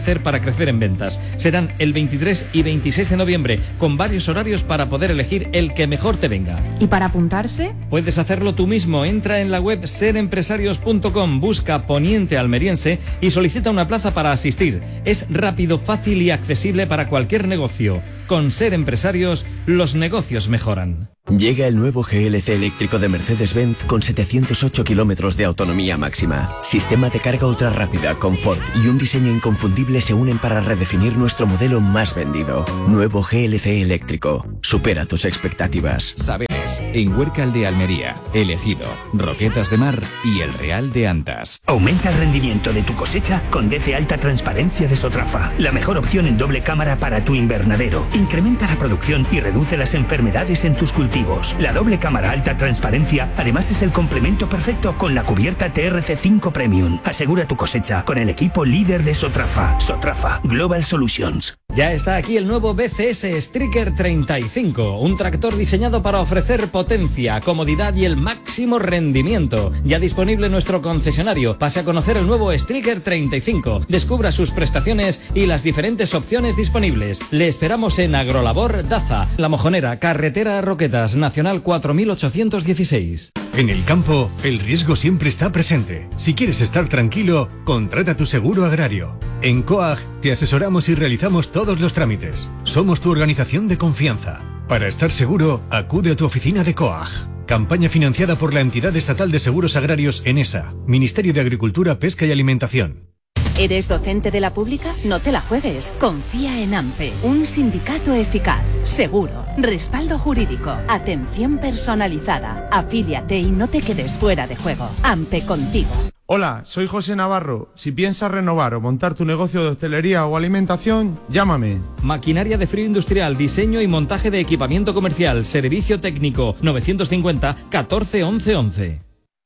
hacer para crecer en ventas. Serán el veintitrés y veintiséis de noviembre, con varios horarios para poder elegir el que mejor te venga. ¿Y para apuntarse? Puedes hacerlo tú mismo. Entra en la web ser empresarios punto com, busca Poniente Almeriense y solicita una plaza para asistir. Es rápido, fácil y accesible para cualquier negocio. Con Ser Empresarios, los negocios mejoran. Llega el nuevo G L C eléctrico de Mercedes-Benz con setecientos ocho kilómetros de autonomía máxima. Sistema de carga ultra rápida, confort y un diseño inconfundible se unen para redefinir nuestro modelo más vendido. Nuevo G L C eléctrico. Supera tus expectativas. Saberes, en Huércal de Almería, El Ejido, Roquetas de Mar y El Real de Antas. Aumenta el rendimiento de tu cosecha con D C Alta Transparencia de Sotrafa. La mejor opción en doble cámara para tu invernadero. Incrementa la producción y reduce las enfermedades en tus cultivos. La doble cámara alta transparencia además es el complemento perfecto con la cubierta T R C cinco Premium. Asegura tu cosecha con el equipo líder de Sotrafa. Sotrafa Global Solutions. Ya está aquí el nuevo B C S Striker treinta y cinco, un tractor diseñado para ofrecer potencia, comodidad y el máximo rendimiento. Ya disponible en nuestro concesionario. Pase a conocer el nuevo Striker treinta y cinco. Descubra sus prestaciones y las diferentes opciones disponibles. Le esperamos en Agrolabor Daza, La Mojonera, carretera Roquetas, Nacional cuatro mil ochocientos dieciséis. En el campo, el riesgo siempre está presente. Si quieres estar tranquilo, contrata tu seguro agrario. En COAG te asesoramos y realizamos todos los trámites. Somos tu organización de confianza. Para estar seguro, acude a tu oficina de COAG. Campaña financiada por la Entidad Estatal de Seguros Agrarios ENESA, Ministerio de Agricultura, Pesca y Alimentación. ¿Eres docente de la pública? No te la juegues. Confía en AMPE, un sindicato eficaz, seguro, respaldo jurídico, atención personalizada. Afíliate y no te quedes fuera de juego. AMPE contigo. Hola, soy José Navarro. Si piensas renovar o montar tu negocio de hostelería o alimentación, llámame. Maquinaria de frío industrial, diseño y montaje de equipamiento comercial, servicio técnico, novecientos cincuenta catorce once once.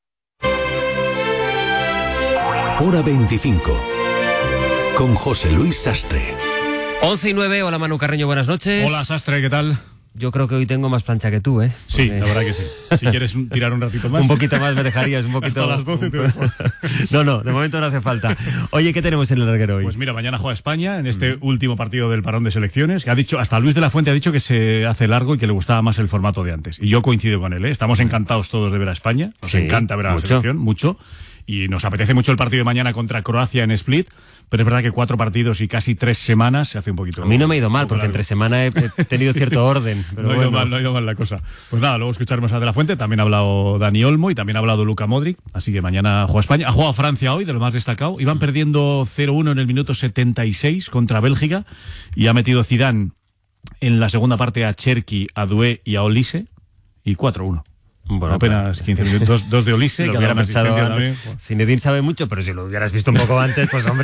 Hora veinticinco. Con José Luis Sastre. once y nueve, hola Manu Carreño, buenas noches. Hola Sastre, ¿qué tal? Yo creo que hoy tengo más plancha que tú, ¿eh? Sí, porque... la verdad que sí. Si quieres un, tirar un ratito más. Un poquito más me dejarías, un poquito. Hasta las doce te dejo. No, no, de momento no hace falta. Oye, ¿qué tenemos en el larguero hoy? Pues mira, mañana juega España en este mm. último partido del parón de selecciones, que ha dicho, hasta Luis de la Fuente ha dicho que se hace largo y que le gustaba más el formato de antes. Y yo coincido con él, ¿eh? Estamos encantados todos de ver a España, nos sí, encanta ver a mucho. la selección, mucho. Y nos apetece mucho el partido de mañana contra Croacia en Split, pero es verdad que cuatro partidos y casi tres semanas se hace un poquito. A mí no me ha ido mal, porque entre semana he, he tenido cierto orden. Pero no, ha bueno. ido mal, no ha ido mal la cosa. Pues nada, luego escucharemos a De la Fuente, también ha hablado Dani Olmo y también ha hablado Luka Modric, así que mañana juega España. Ha jugado Francia hoy, de lo más destacado. Iban perdiendo cero uno en el minuto setenta y seis contra Bélgica y ha metido Zidane en la segunda parte a Cherki, a Doué y a Olise y cuatro uno. Bueno, apenas quince minutos, dos, dos de Olise. Lo hubiera pensado antes. Zinedine sabe mucho, pero si lo hubieras visto un poco antes, pues hombre.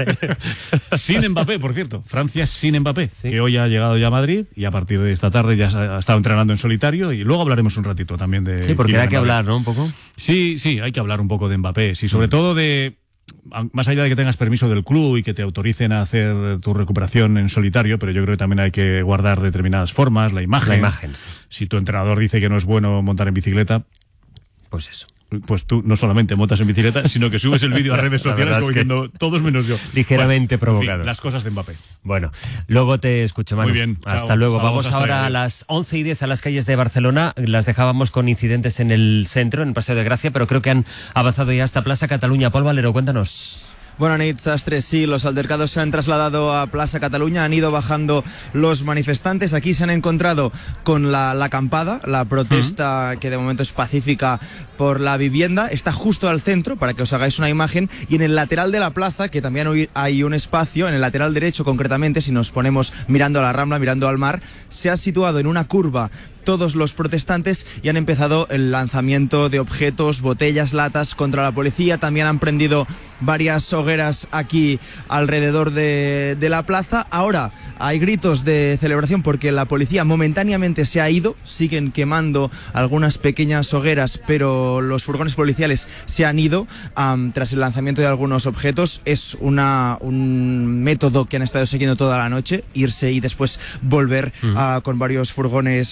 Sin Mbappé, por cierto. Francia sin Mbappé, sí. Que hoy ha llegado ya a Madrid y a partir de esta tarde ya ha estado entrenando en solitario y luego hablaremos un ratito también de... Sí, porque hay que hablar, ¿no? Un poco. Sí, sí, hay que hablar un poco de Mbappé. Sí, sobre mm. todo de... Más allá de que tengas permiso del club y que te autoricen a hacer tu recuperación en solitario, pero yo creo que también hay que guardar determinadas formas, la imagen. La imagen, sí. Si tu entrenador dice que no es bueno montar en bicicleta, pues eso. Pues tú no solamente montas en bicicleta, sino que subes el vídeo a redes sociales como diciendo todos menos yo. Ligeramente bueno, provocado. En fin, las cosas de Mbappé. Bueno, luego te escucho, Manu. Muy bien. Hasta chao, luego. hasta Vamos hasta ahora a las once y diez a las calles de Barcelona. Las dejábamos con incidentes en el centro, en el Paseo de Gracia, pero creo que han avanzado ya hasta Plaza Cataluña. Paul Valero, cuéntanos. Buenas noches, Sastre. Sí, los altercados se han trasladado a Plaza Cataluña, han ido bajando los manifestantes. Aquí se han encontrado con la, la acampada, la protesta uh-huh. que de momento es pacífica por la vivienda. Está justo al centro, para que os hagáis una imagen. Y en el lateral de la plaza, que también hay un espacio, en el lateral derecho concretamente, si nos ponemos mirando a la Rambla, mirando al mar, se ha situado en una curva todos los protestantes y han empezado el lanzamiento de objetos, botellas, latas contra la policía. También han prendido varias hogueras aquí alrededor de, de la plaza. Ahora hay gritos de celebración porque la policía momentáneamente se ha ido. Siguen quemando algunas pequeñas hogueras, pero los furgones policiales se han ido um, tras el lanzamiento de algunos objetos. Es una, un método que han estado siguiendo toda la noche, irse y después volver uh, con varios furgones más.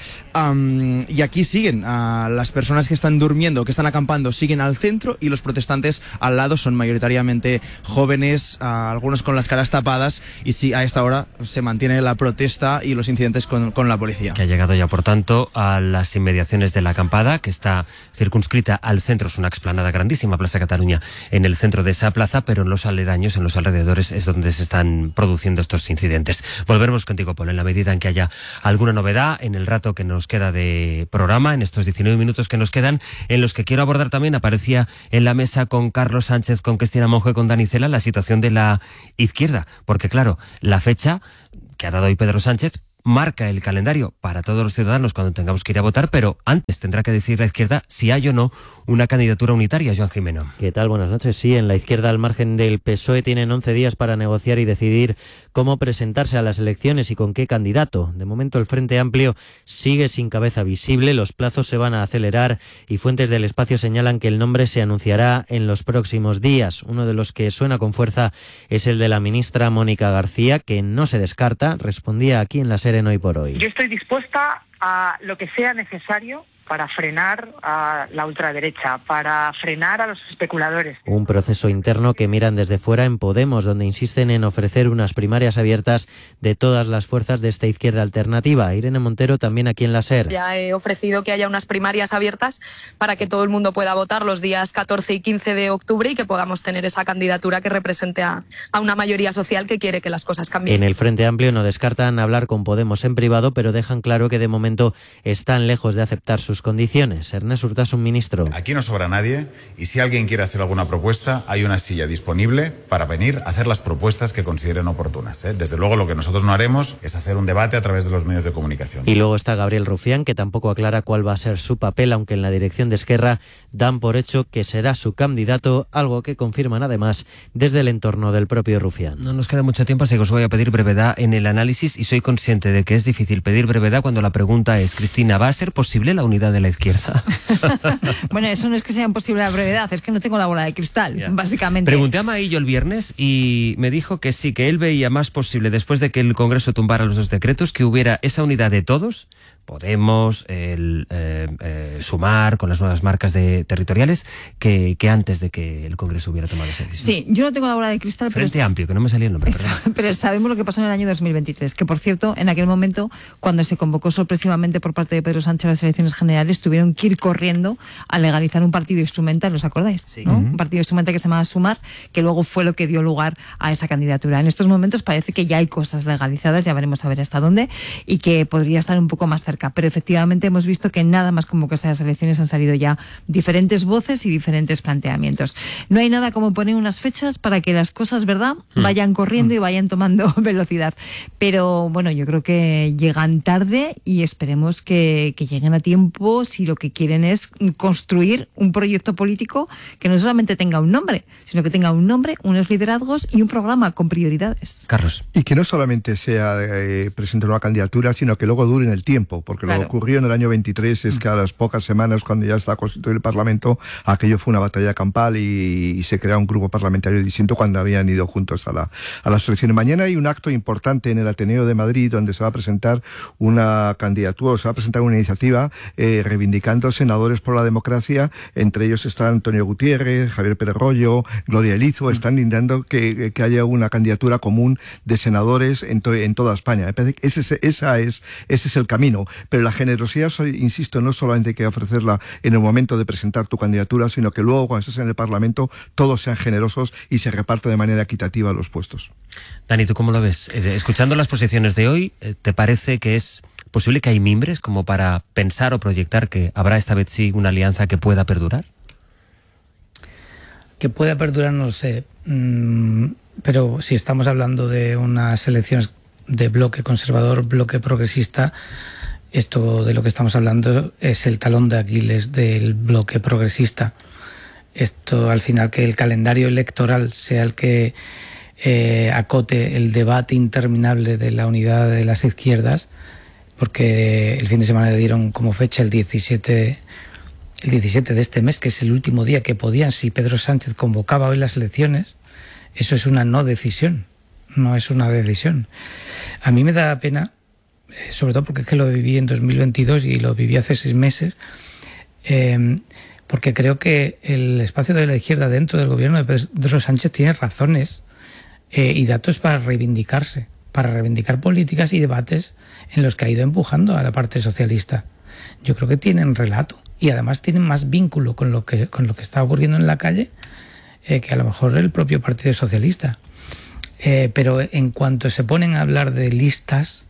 Um, y aquí siguen, uh, las personas que están durmiendo, que están acampando, siguen al centro, y los protestantes al lado son mayoritariamente jóvenes, uh, algunos con las caras tapadas, y sí, a esta hora se mantiene la protesta y los incidentes con, con la policía. Que ha llegado ya, por tanto, a las inmediaciones de la acampada, que está circunscrita al centro. Es una explanada grandísima, Plaza Cataluña, en el centro de esa plaza, pero en los aledaños, en los alrededores, es donde se están produciendo estos incidentes. Volveremos contigo, Paul, en la medida en que haya alguna novedad en el rato que nos queda de programa, en estos diecinueve minutos que nos quedan, en los que quiero abordar también, aparecía en la mesa con Carlos Sánchez, con Cristina Monge, con Dani Cela, la situación de la izquierda, porque claro, la fecha que ha dado hoy Pedro Sánchez marca el calendario para todos los ciudadanos cuando tengamos que ir a votar, pero antes tendrá que decir la izquierda si hay o no una candidatura unitaria. Joan Jimeno. ¿Qué tal? Buenas noches. Sí, en la izquierda, al margen del P S O E, tienen once días para negociar y decidir cómo presentarse a las elecciones y con qué candidato. De momento, el Frente Amplio sigue sin cabeza visible, los plazos se van a acelerar y fuentes del espacio señalan que el nombre se anunciará en los próximos días. Uno de los que suena con fuerza es el de la ministra Mónica García, que no se descarta. Respondía aquí en la SER en Hoy por Hoy. Yo estoy dispuesta a lo que sea necesario para frenar a la ultraderecha, para frenar a los especuladores. Un proceso interno que miran desde fuera en Podemos, donde insisten en ofrecer unas primarias abiertas de todas las fuerzas de esta izquierda alternativa. Irene Montero también aquí en la SER. Ya he ofrecido que haya unas primarias abiertas para que todo el mundo pueda votar los días catorce y quince de octubre y que podamos tener esa candidatura que represente a, a una mayoría social que quiere que las cosas cambien. En el Frente Amplio no descartan hablar con Podemos en privado, pero dejan claro que de momento están lejos de aceptar sus condiciones. Ernest Urtasun, ministro. Aquí no sobra nadie y si alguien quiere hacer alguna propuesta, hay una silla disponible para venir a hacer las propuestas que consideren oportunas, ¿eh? Desde luego lo que nosotros no haremos es hacer un debate a través de los medios de comunicación. Y luego está Gabriel Rufián, que tampoco aclara cuál va a ser su papel, aunque en la dirección de Esquerra dan por hecho que será su candidato, algo que confirman además desde el entorno del propio Rufián. No nos queda mucho tiempo, así que os voy a pedir brevedad en el análisis y soy consciente de que es difícil pedir brevedad cuando la pregunta es, Cristina, ¿va a ser posible la unidad de la izquierda? Bueno, eso no es que sea imposible la brevedad, es que no tengo la bola de cristal, yeah. básicamente. Pregunté a Maillo el viernes y me dijo que sí, que él veía más posible, después de que el Congreso tumbara los dos decretos, que hubiera esa unidad de todos, Podemos, el eh, eh, Sumar, con las nuevas marcas de territoriales, que, que antes de que el Congreso hubiera tomado esa decisión. Sí, yo no tengo la bola de cristal. Frente pero Amplio, que no me salía el nombre, es, pero sabemos lo que pasó en el año dos mil veintitrés, que por cierto, en aquel momento, cuando se convocó sorpresivamente por parte de Pedro Sánchez a las elecciones generales, tuvieron que ir corriendo a legalizar un partido instrumental, ¿os acordáis? Sí. ¿No? Uh-huh. Un partido instrumental que se llamaba Sumar, que luego fue lo que dio lugar a esa candidatura. En estos momentos parece que ya hay cosas legalizadas, ya veremos a ver hasta dónde, y que podría estar un poco más cerca. Pero efectivamente hemos visto que nada más convocarse a las elecciones han salido ya diferentes voces y diferentes planteamientos. No hay nada como poner unas fechas para que las cosas, ¿verdad?, vayan corriendo y vayan tomando velocidad. Pero bueno, yo creo que llegan tarde y esperemos que, que lleguen a tiempo si lo que quieren es construir un proyecto político que no solamente tenga un nombre, sino que tenga un nombre, unos liderazgos y un programa con prioridades. Carlos. Y que no solamente sea eh, presentar una candidatura, sino que luego dure en el tiempo, porque claro. Lo que ocurrió en el año veintitrés es que a las pocas semanas, cuando ya está constituido el Parlamento, aquello fue una batalla campal y, y se crea un grupo parlamentario distinto cuando habían ido juntos a, la, a las elecciones. Mañana hay un acto importante en el Ateneo de Madrid donde se va a presentar una candidatura, se va a presentar una iniciativa eh, reivindicando senadores por la democracia. Entre ellos está Antonio Gutiérrez, Javier Pérez Royo, Gloria Elizo. Están intentando que, que haya una candidatura común de senadores en, to, en toda España. Me parece que ese, esa es, ese es el camino. Pero la generosidad, insisto, no solamente hay que ofrecerla en el momento de presentar tu candidatura, sino que luego cuando estés en el Parlamento todos sean generosos y se reparta de manera equitativa los puestos. Dani, ¿tú cómo lo ves? Escuchando las posiciones de hoy, ¿te parece que es posible que hay mimbres como para pensar o proyectar que habrá esta vez sí una alianza que pueda perdurar? Que pueda perdurar no lo sé, mm, pero si estamos hablando de unas elecciones de bloque conservador, bloque progresista, esto de lo que estamos hablando es el talón de Aquiles del bloque progresista. Esto, al final, que el calendario electoral sea el que eh, acote el debate interminable de la unidad de las izquierdas, porque el fin de semana le dieron como fecha el diecisiete, el diecisiete de este mes, que es el último día que podían, si Pedro Sánchez convocaba hoy las elecciones. Eso es una no decisión, no es una decisión. A mí me da pena eh, sobre todo porque es que lo viví en dos mil veintidós y lo viví hace seis meses, eh, porque creo que el espacio de la izquierda dentro del gobierno de Pedro Sánchez tiene razones eh, y datos para reivindicarse, para reivindicar políticas y debates en los que ha ido empujando a la parte socialista. Yo creo que tienen relato y además tienen más vínculo con lo que, con lo que está ocurriendo en la calle eh, que a lo mejor el propio Partido Socialista. Eh, pero en cuanto se ponen a hablar de listas,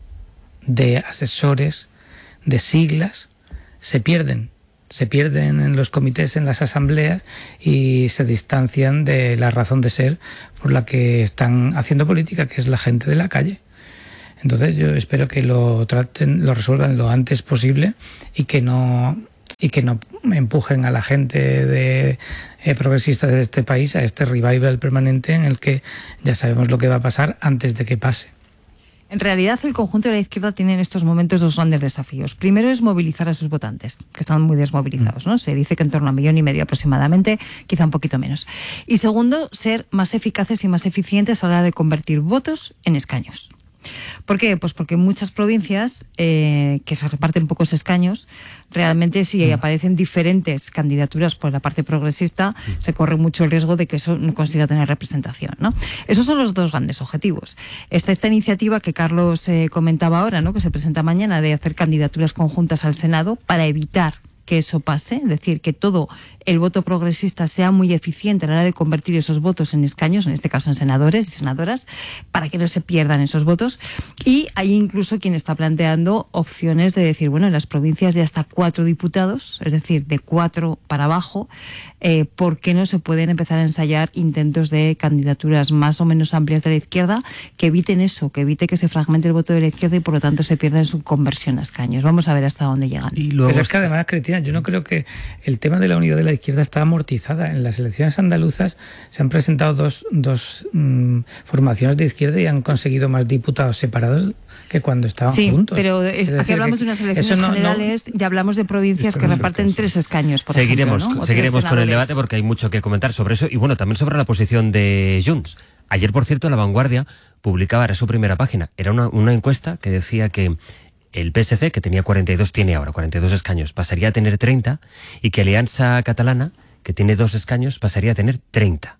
de asesores, de siglas, se pierden. Se pierden en los comités, en las asambleas y se distancian de la razón de ser por la que están haciendo política, que es la gente de la calle. Entonces yo espero que lo traten, lo resuelvan lo antes posible y que no y que no empujen a la gente de eh, progresista de este país a este revival permanente en el que ya sabemos lo que va a pasar antes de que pase. En realidad, el conjunto de la izquierda tiene en estos momentos dos grandes desafíos. Primero es movilizar a sus votantes, que están muy desmovilizados, ¿no? Se dice que en torno a un millón y medio aproximadamente, quizá un poquito menos. Y segundo, ser más eficaces y más eficientes a la hora de convertir votos en escaños. ¿Por qué? Pues porque en muchas provincias eh, que se reparten pocos escaños, realmente si aparecen diferentes candidaturas por la parte progresista, se corre mucho el riesgo de que eso no consiga tener representación, ¿no? Esos son los dos grandes objetivos. Está esta iniciativa que Carlos eh, comentaba ahora, ¿no? Que se presenta mañana, de hacer candidaturas conjuntas al Senado para evitar que eso pase, es decir, que todo el voto progresista sea muy eficiente a la hora de convertir esos votos en escaños, en este caso en senadores y senadoras, para que no se pierdan esos votos. Y hay incluso quien está planteando opciones de decir, bueno, en las provincias de hasta cuatro diputados, es decir, de cuatro para abajo, eh, ¿por qué no se pueden empezar a ensayar intentos de candidaturas más o menos amplias de la izquierda que eviten eso, que evite que se fragmente el voto de la izquierda y por lo tanto se pierda en su conversión a escaños? Vamos a ver hasta dónde llegan. Y luego Pero es que además, Cristina, yo no creo que el tema de la unidad de la izquierda está amortizada. En las elecciones andaluzas se han presentado dos, dos mmm, formaciones de izquierda y han conseguido más diputados separados que cuando estaban sí, juntos. Sí, pero es, es aquí hablamos de unas elecciones no, generales no, y hablamos de provincias que no reparten tres escaños, por seguiremos, ejemplo, ¿no? Seguiremos con el debate porque hay mucho que comentar sobre eso y bueno, también sobre la posición de Junts. Ayer, por cierto, La Vanguardia publicaba, era su primera página, era una, una encuesta que decía que el P S C, que tenía cuarenta y dos, tiene ahora cuarenta y dos escaños, pasaría a tener treinta, y que Alianza Catalana, que tiene dos escaños, pasaría a tener treinta.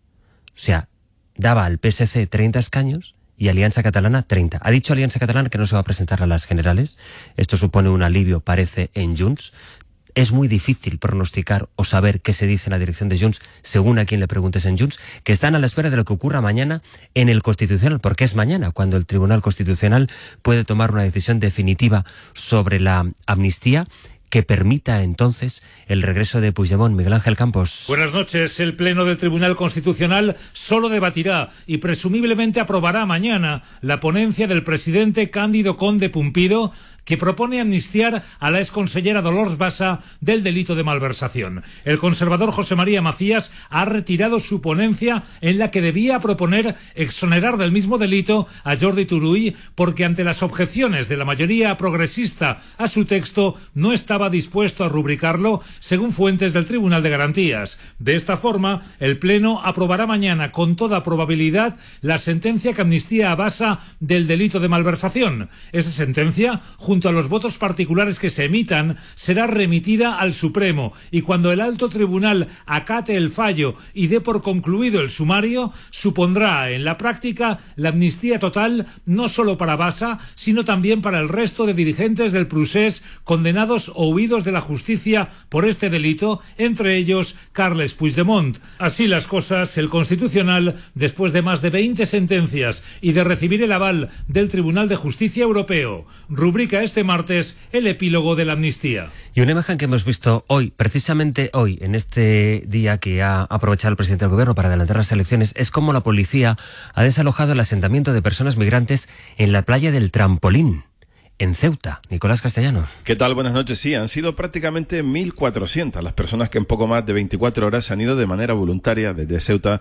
O sea, daba al P S C treinta escaños y Alianza Catalana treinta. Ha dicho Alianza Catalana que no se va a presentar a las generales. Esto supone un alivio, parece, en Junts. Es muy difícil pronosticar o saber qué se dice en la dirección de Junts según a quien le preguntes en Junts, que están a la espera de lo que ocurra mañana en el Constitucional, porque es mañana cuando el Tribunal Constitucional puede tomar una decisión definitiva sobre la amnistía que permita entonces el regreso de Puigdemont. Miguel Ángel Campos. Buenas noches. El Pleno del Tribunal Constitucional solo debatirá y presumiblemente aprobará mañana la ponencia del presidente Cándido Conde Pumpido, que propone amnistiar a la exconsellera Dolors Bassa del delito de malversación. El conservador José María Macías ha retirado su ponencia en la que debía proponer exonerar del mismo delito a Jordi Turull porque ante las objeciones de la mayoría progresista a su texto no estaba dispuesto a rubricarlo según fuentes del Tribunal de Garantías. De esta forma, el Pleno aprobará mañana con toda probabilidad la sentencia que amnistía a Bassa del delito de malversación. Esa sentencia, junto junto a los votos particulares que se emitan, será remitida al Supremo y cuando el alto tribunal acate el fallo y dé por concluido el sumario, supondrá en la práctica la amnistía total no solo para Bassa, sino también para el resto de dirigentes del Procés condenados o huidos de la justicia por este delito, entre ellos Carles Puigdemont. Así las cosas, el Constitucional, después de más de veinte sentencias y de recibir el aval del Tribunal de Justicia Europeo, rubrica este martes el epílogo de la amnistía. Y una imagen que hemos visto hoy, precisamente hoy, en este día que ha aprovechado el presidente del gobierno para adelantar las elecciones, es como la policía ha desalojado el asentamiento de personas migrantes en la playa del Trampolín, en Ceuta. Nicolás Castellano. ¿Qué tal? Buenas noches. Sí, han sido prácticamente mil cuatrocientas las personas que en poco más de veinticuatro horas han ido de manera voluntaria desde Ceuta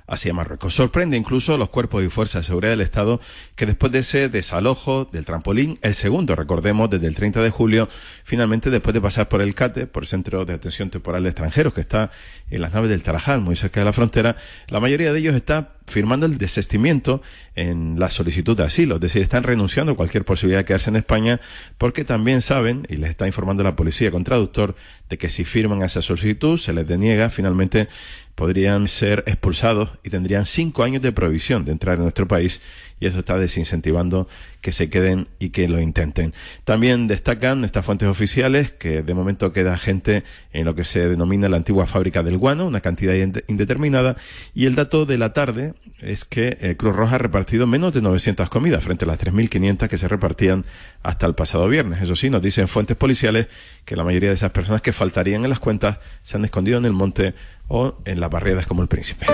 hacia Marruecos. Sorprende incluso los cuerpos y fuerzas de seguridad del Estado que después de ese desalojo del trampolín, el segundo, recordemos, desde el treinta de julio, finalmente después de pasar por el CATE, por el Centro de Atención Temporal de Extranjeros, que está en las naves del Tarajal, muy cerca de la frontera, la mayoría de ellos está firmando el desistimiento en la solicitud de asilo, es decir, están renunciando a cualquier posibilidad de quedarse en España porque también saben, y les está informando la policía con traductor, de que si firman esa solicitud, se les deniega, finalmente podrían ser expulsados y tendrían cinco años de prohibición de entrar en nuestro país, y eso está desincentivando que se queden y que lo intenten. También destacan estas fuentes oficiales que de momento queda gente en lo que se denomina la antigua fábrica del guano, una cantidad indeterminada, y el dato de la tarde es que eh, Cruz Roja ha repartido menos de novecientas comidas frente a las tres mil quinientas que se repartían hasta el pasado viernes. Eso sí, nos dicen fuentes policiales que la mayoría de esas personas que faltarían en las cuentas se han escondido en el monte o en las barriadas como el Príncipe.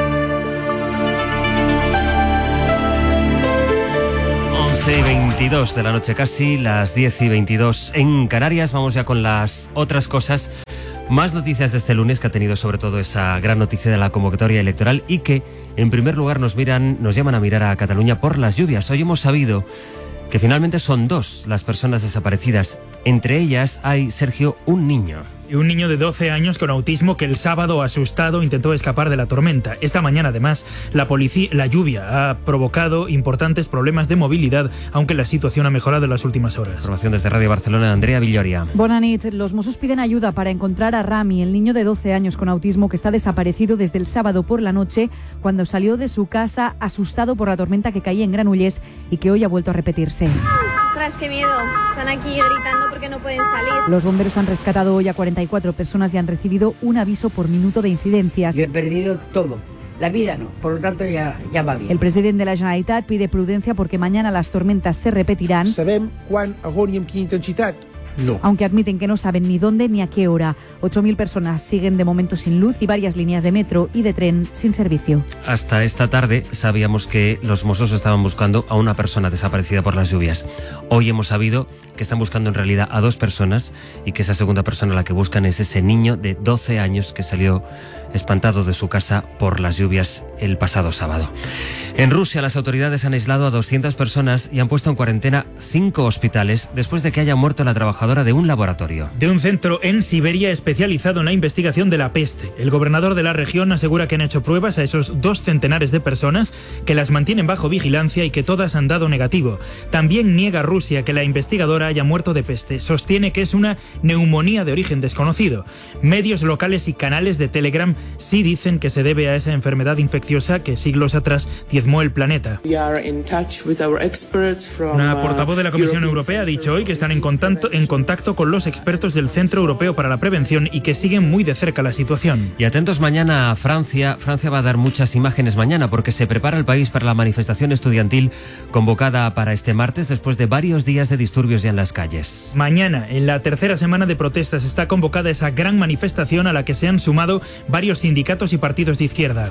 once y veintidós de la noche casi, las diez y veintidós en Canarias. Vamos ya con las otras cosas. Más noticias de este lunes, que ha tenido sobre todo esa gran noticia de la convocatoria electoral y que en primer lugar nos miran, nos llaman a mirar a Cataluña por las lluvias. Hoy hemos sabido que finalmente son dos las personas desaparecidas. Entre ellas hay, Sergio, un niño. Y un niño de doce años con autismo que el sábado, asustado, intentó escapar de la tormenta. Esta mañana, además, la policía, la lluvia ha provocado importantes problemas de movilidad, aunque la situación ha mejorado en las últimas horas. Información desde Radio Barcelona, Andrea Villoria. Bona nit. Los Mossos piden ayuda para encontrar a Rami, el niño de doce años con autismo que está desaparecido desde el sábado por la noche, cuando salió de su casa asustado por la tormenta que caía en Granollers y que hoy ha vuelto a repetirse. Ostras, qué miedo. Están aquí gritando porque no pueden salir. Los bomberos han rescatado hoy a cuarenta y cuatro personas y han recibido un aviso por minuto de incidencias. Yo he perdido todo. La vida no, por lo tanto ya, ya va bien. El presidente de la Generalitat pide prudencia porque mañana las tormentas se repetirán. Sabem quan, on i amb quina intensitat? No. Aunque admiten que no saben ni dónde ni a qué hora. ocho mil personas siguen de momento sin luz y varias líneas de metro y de tren sin servicio. Hasta esta tarde sabíamos que los Mossos estaban buscando a una persona desaparecida por las lluvias. Hoy hemos sabido que están buscando en realidad a dos personas y que esa segunda persona a la que buscan es ese niño de doce años que salió espantado de su casa por las lluvias el pasado sábado. En Rusia, las autoridades han aislado a doscientas personas y han puesto en cuarentena cinco hospitales después de que haya muerto la trabajadora de un laboratorio. De un centro en Siberia especializado en la investigación de la peste. El gobernador de la región asegura que han hecho pruebas a esos dos centenares de personas, que las mantienen bajo vigilancia y que todas han dado negativo. También niega Rusia que la investigadora haya muerto de peste. Sostiene que es una neumonía de origen desconocido. Medios locales y canales de Telegram sí dicen que se debe a esa enfermedad infecciosa que siglos atrás diezmó el planeta. Una portavoz de la Comisión Europea ha dicho hoy que están en contacto, en contacto con los expertos del Centro Europeo para la Prevención y que siguen muy de cerca la situación. Y atentos mañana a Francia. Francia va a dar muchas imágenes mañana porque se prepara el país para la manifestación estudiantil convocada para este martes después de varios días de disturbios ya en las calles. Mañana, en la tercera semana de protestas, está convocada esa gran manifestación a la que se han sumado varios sindicatos y partidos de izquierda.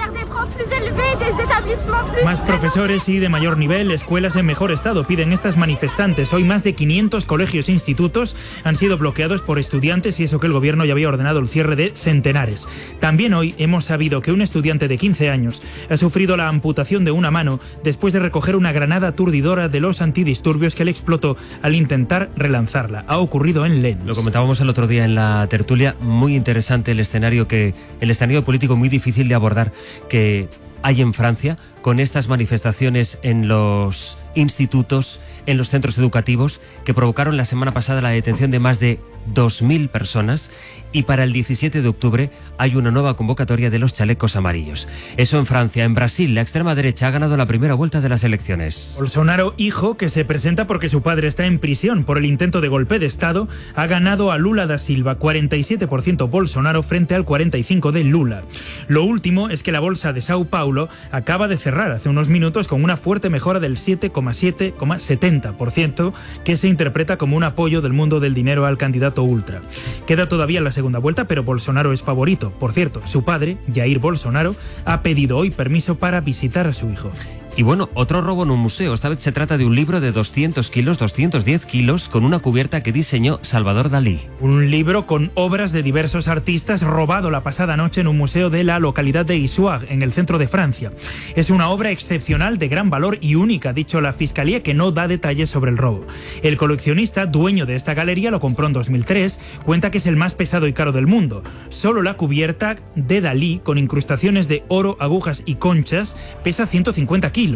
Más profesores y de mayor nivel, escuelas en mejor estado piden estas manifestantes. Hoy más de quinientos colegios e institutos han sido bloqueados por estudiantes y eso que el gobierno ya había ordenado el cierre de centenares. También hoy hemos sabido que un estudiante de quince años ha sufrido la amputación de una mano después de recoger una granada aturdidora de los antidisturbios que le explotó al intentar relanzarla. Ha ocurrido en Lens. Lo comentábamos el otro día en la tertulia, muy interesante el escenario que el escenario político muy difícil de abordar que hay en Francia con estas manifestaciones en los institutos, en los centros educativos, que provocaron la semana pasada la detención de más de dos mil personas, y para el diecisiete de octubre hay una nueva convocatoria de los chalecos amarillos. Eso en Francia. En Brasil, la extrema derecha ha ganado la primera vuelta de las elecciones. Bolsonaro, hijo, que se presenta porque su padre está en prisión por el intento de golpe de Estado, ha ganado a Lula da Silva, cuarenta y siete por ciento Bolsonaro frente al cuarenta y cinco por ciento de Lula. Lo último es que la bolsa de Sao Paulo acaba de cerrar hace unos minutos con una fuerte mejora del siete coma siete coma setenta por ciento, que se interpreta como un apoyo del mundo del dinero al candidato ultra. Queda todavía la segunda vuelta, pero Bolsonaro es favorito. Por cierto, su padre, Jair Bolsonaro, ha pedido hoy permiso para visitar a su hijo. Y bueno, otro robo en un museo. Esta vez se trata de un libro de doscientos kilos, doscientos diez kilos, con una cubierta que diseñó Salvador Dalí. Un libro con obras de diversos artistas robado la pasada noche en un museo de la localidad de Issoire, en el centro de Francia. Es una obra excepcional de gran valor y única, ha dicho la Fiscalía, que no da detalles sobre el robo. El coleccionista, dueño de esta galería, lo compró en dos mil tres, cuenta que es el más pesado y caro del mundo. Solo la cubierta de Dalí, con incrustaciones de oro, agujas y conchas, pesa ciento cincuenta kilos.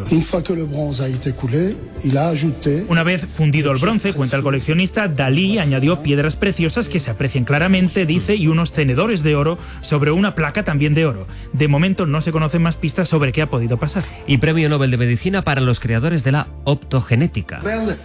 Una vez fundido el bronce, cuenta el coleccionista, Dalí añadió piedras preciosas que se aprecian claramente, dice, y unos tenedores de oro sobre una placa también de oro. De momento no se conocen más pistas sobre qué ha podido pasar. Y premio Nobel de Medicina para los creadores de la optogenética.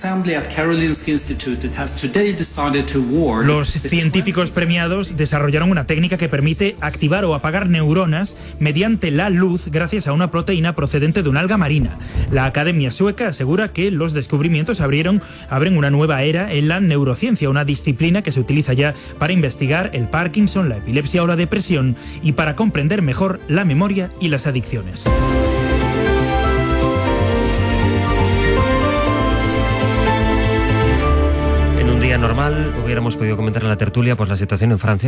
Los científicos premiados desarrollaron una técnica que permite activar o apagar neuronas mediante la luz gracias a una proteína procedente de un alga marina. La Academia Sueca asegura que los descubrimientos abrieron, abren una nueva era en la neurociencia, una disciplina que se utiliza ya para investigar el Parkinson, la epilepsia o la depresión y para comprender mejor la memoria y las adicciones. En un día normal hubiéramos podido comentar en la tertulia pues la situación en Francia.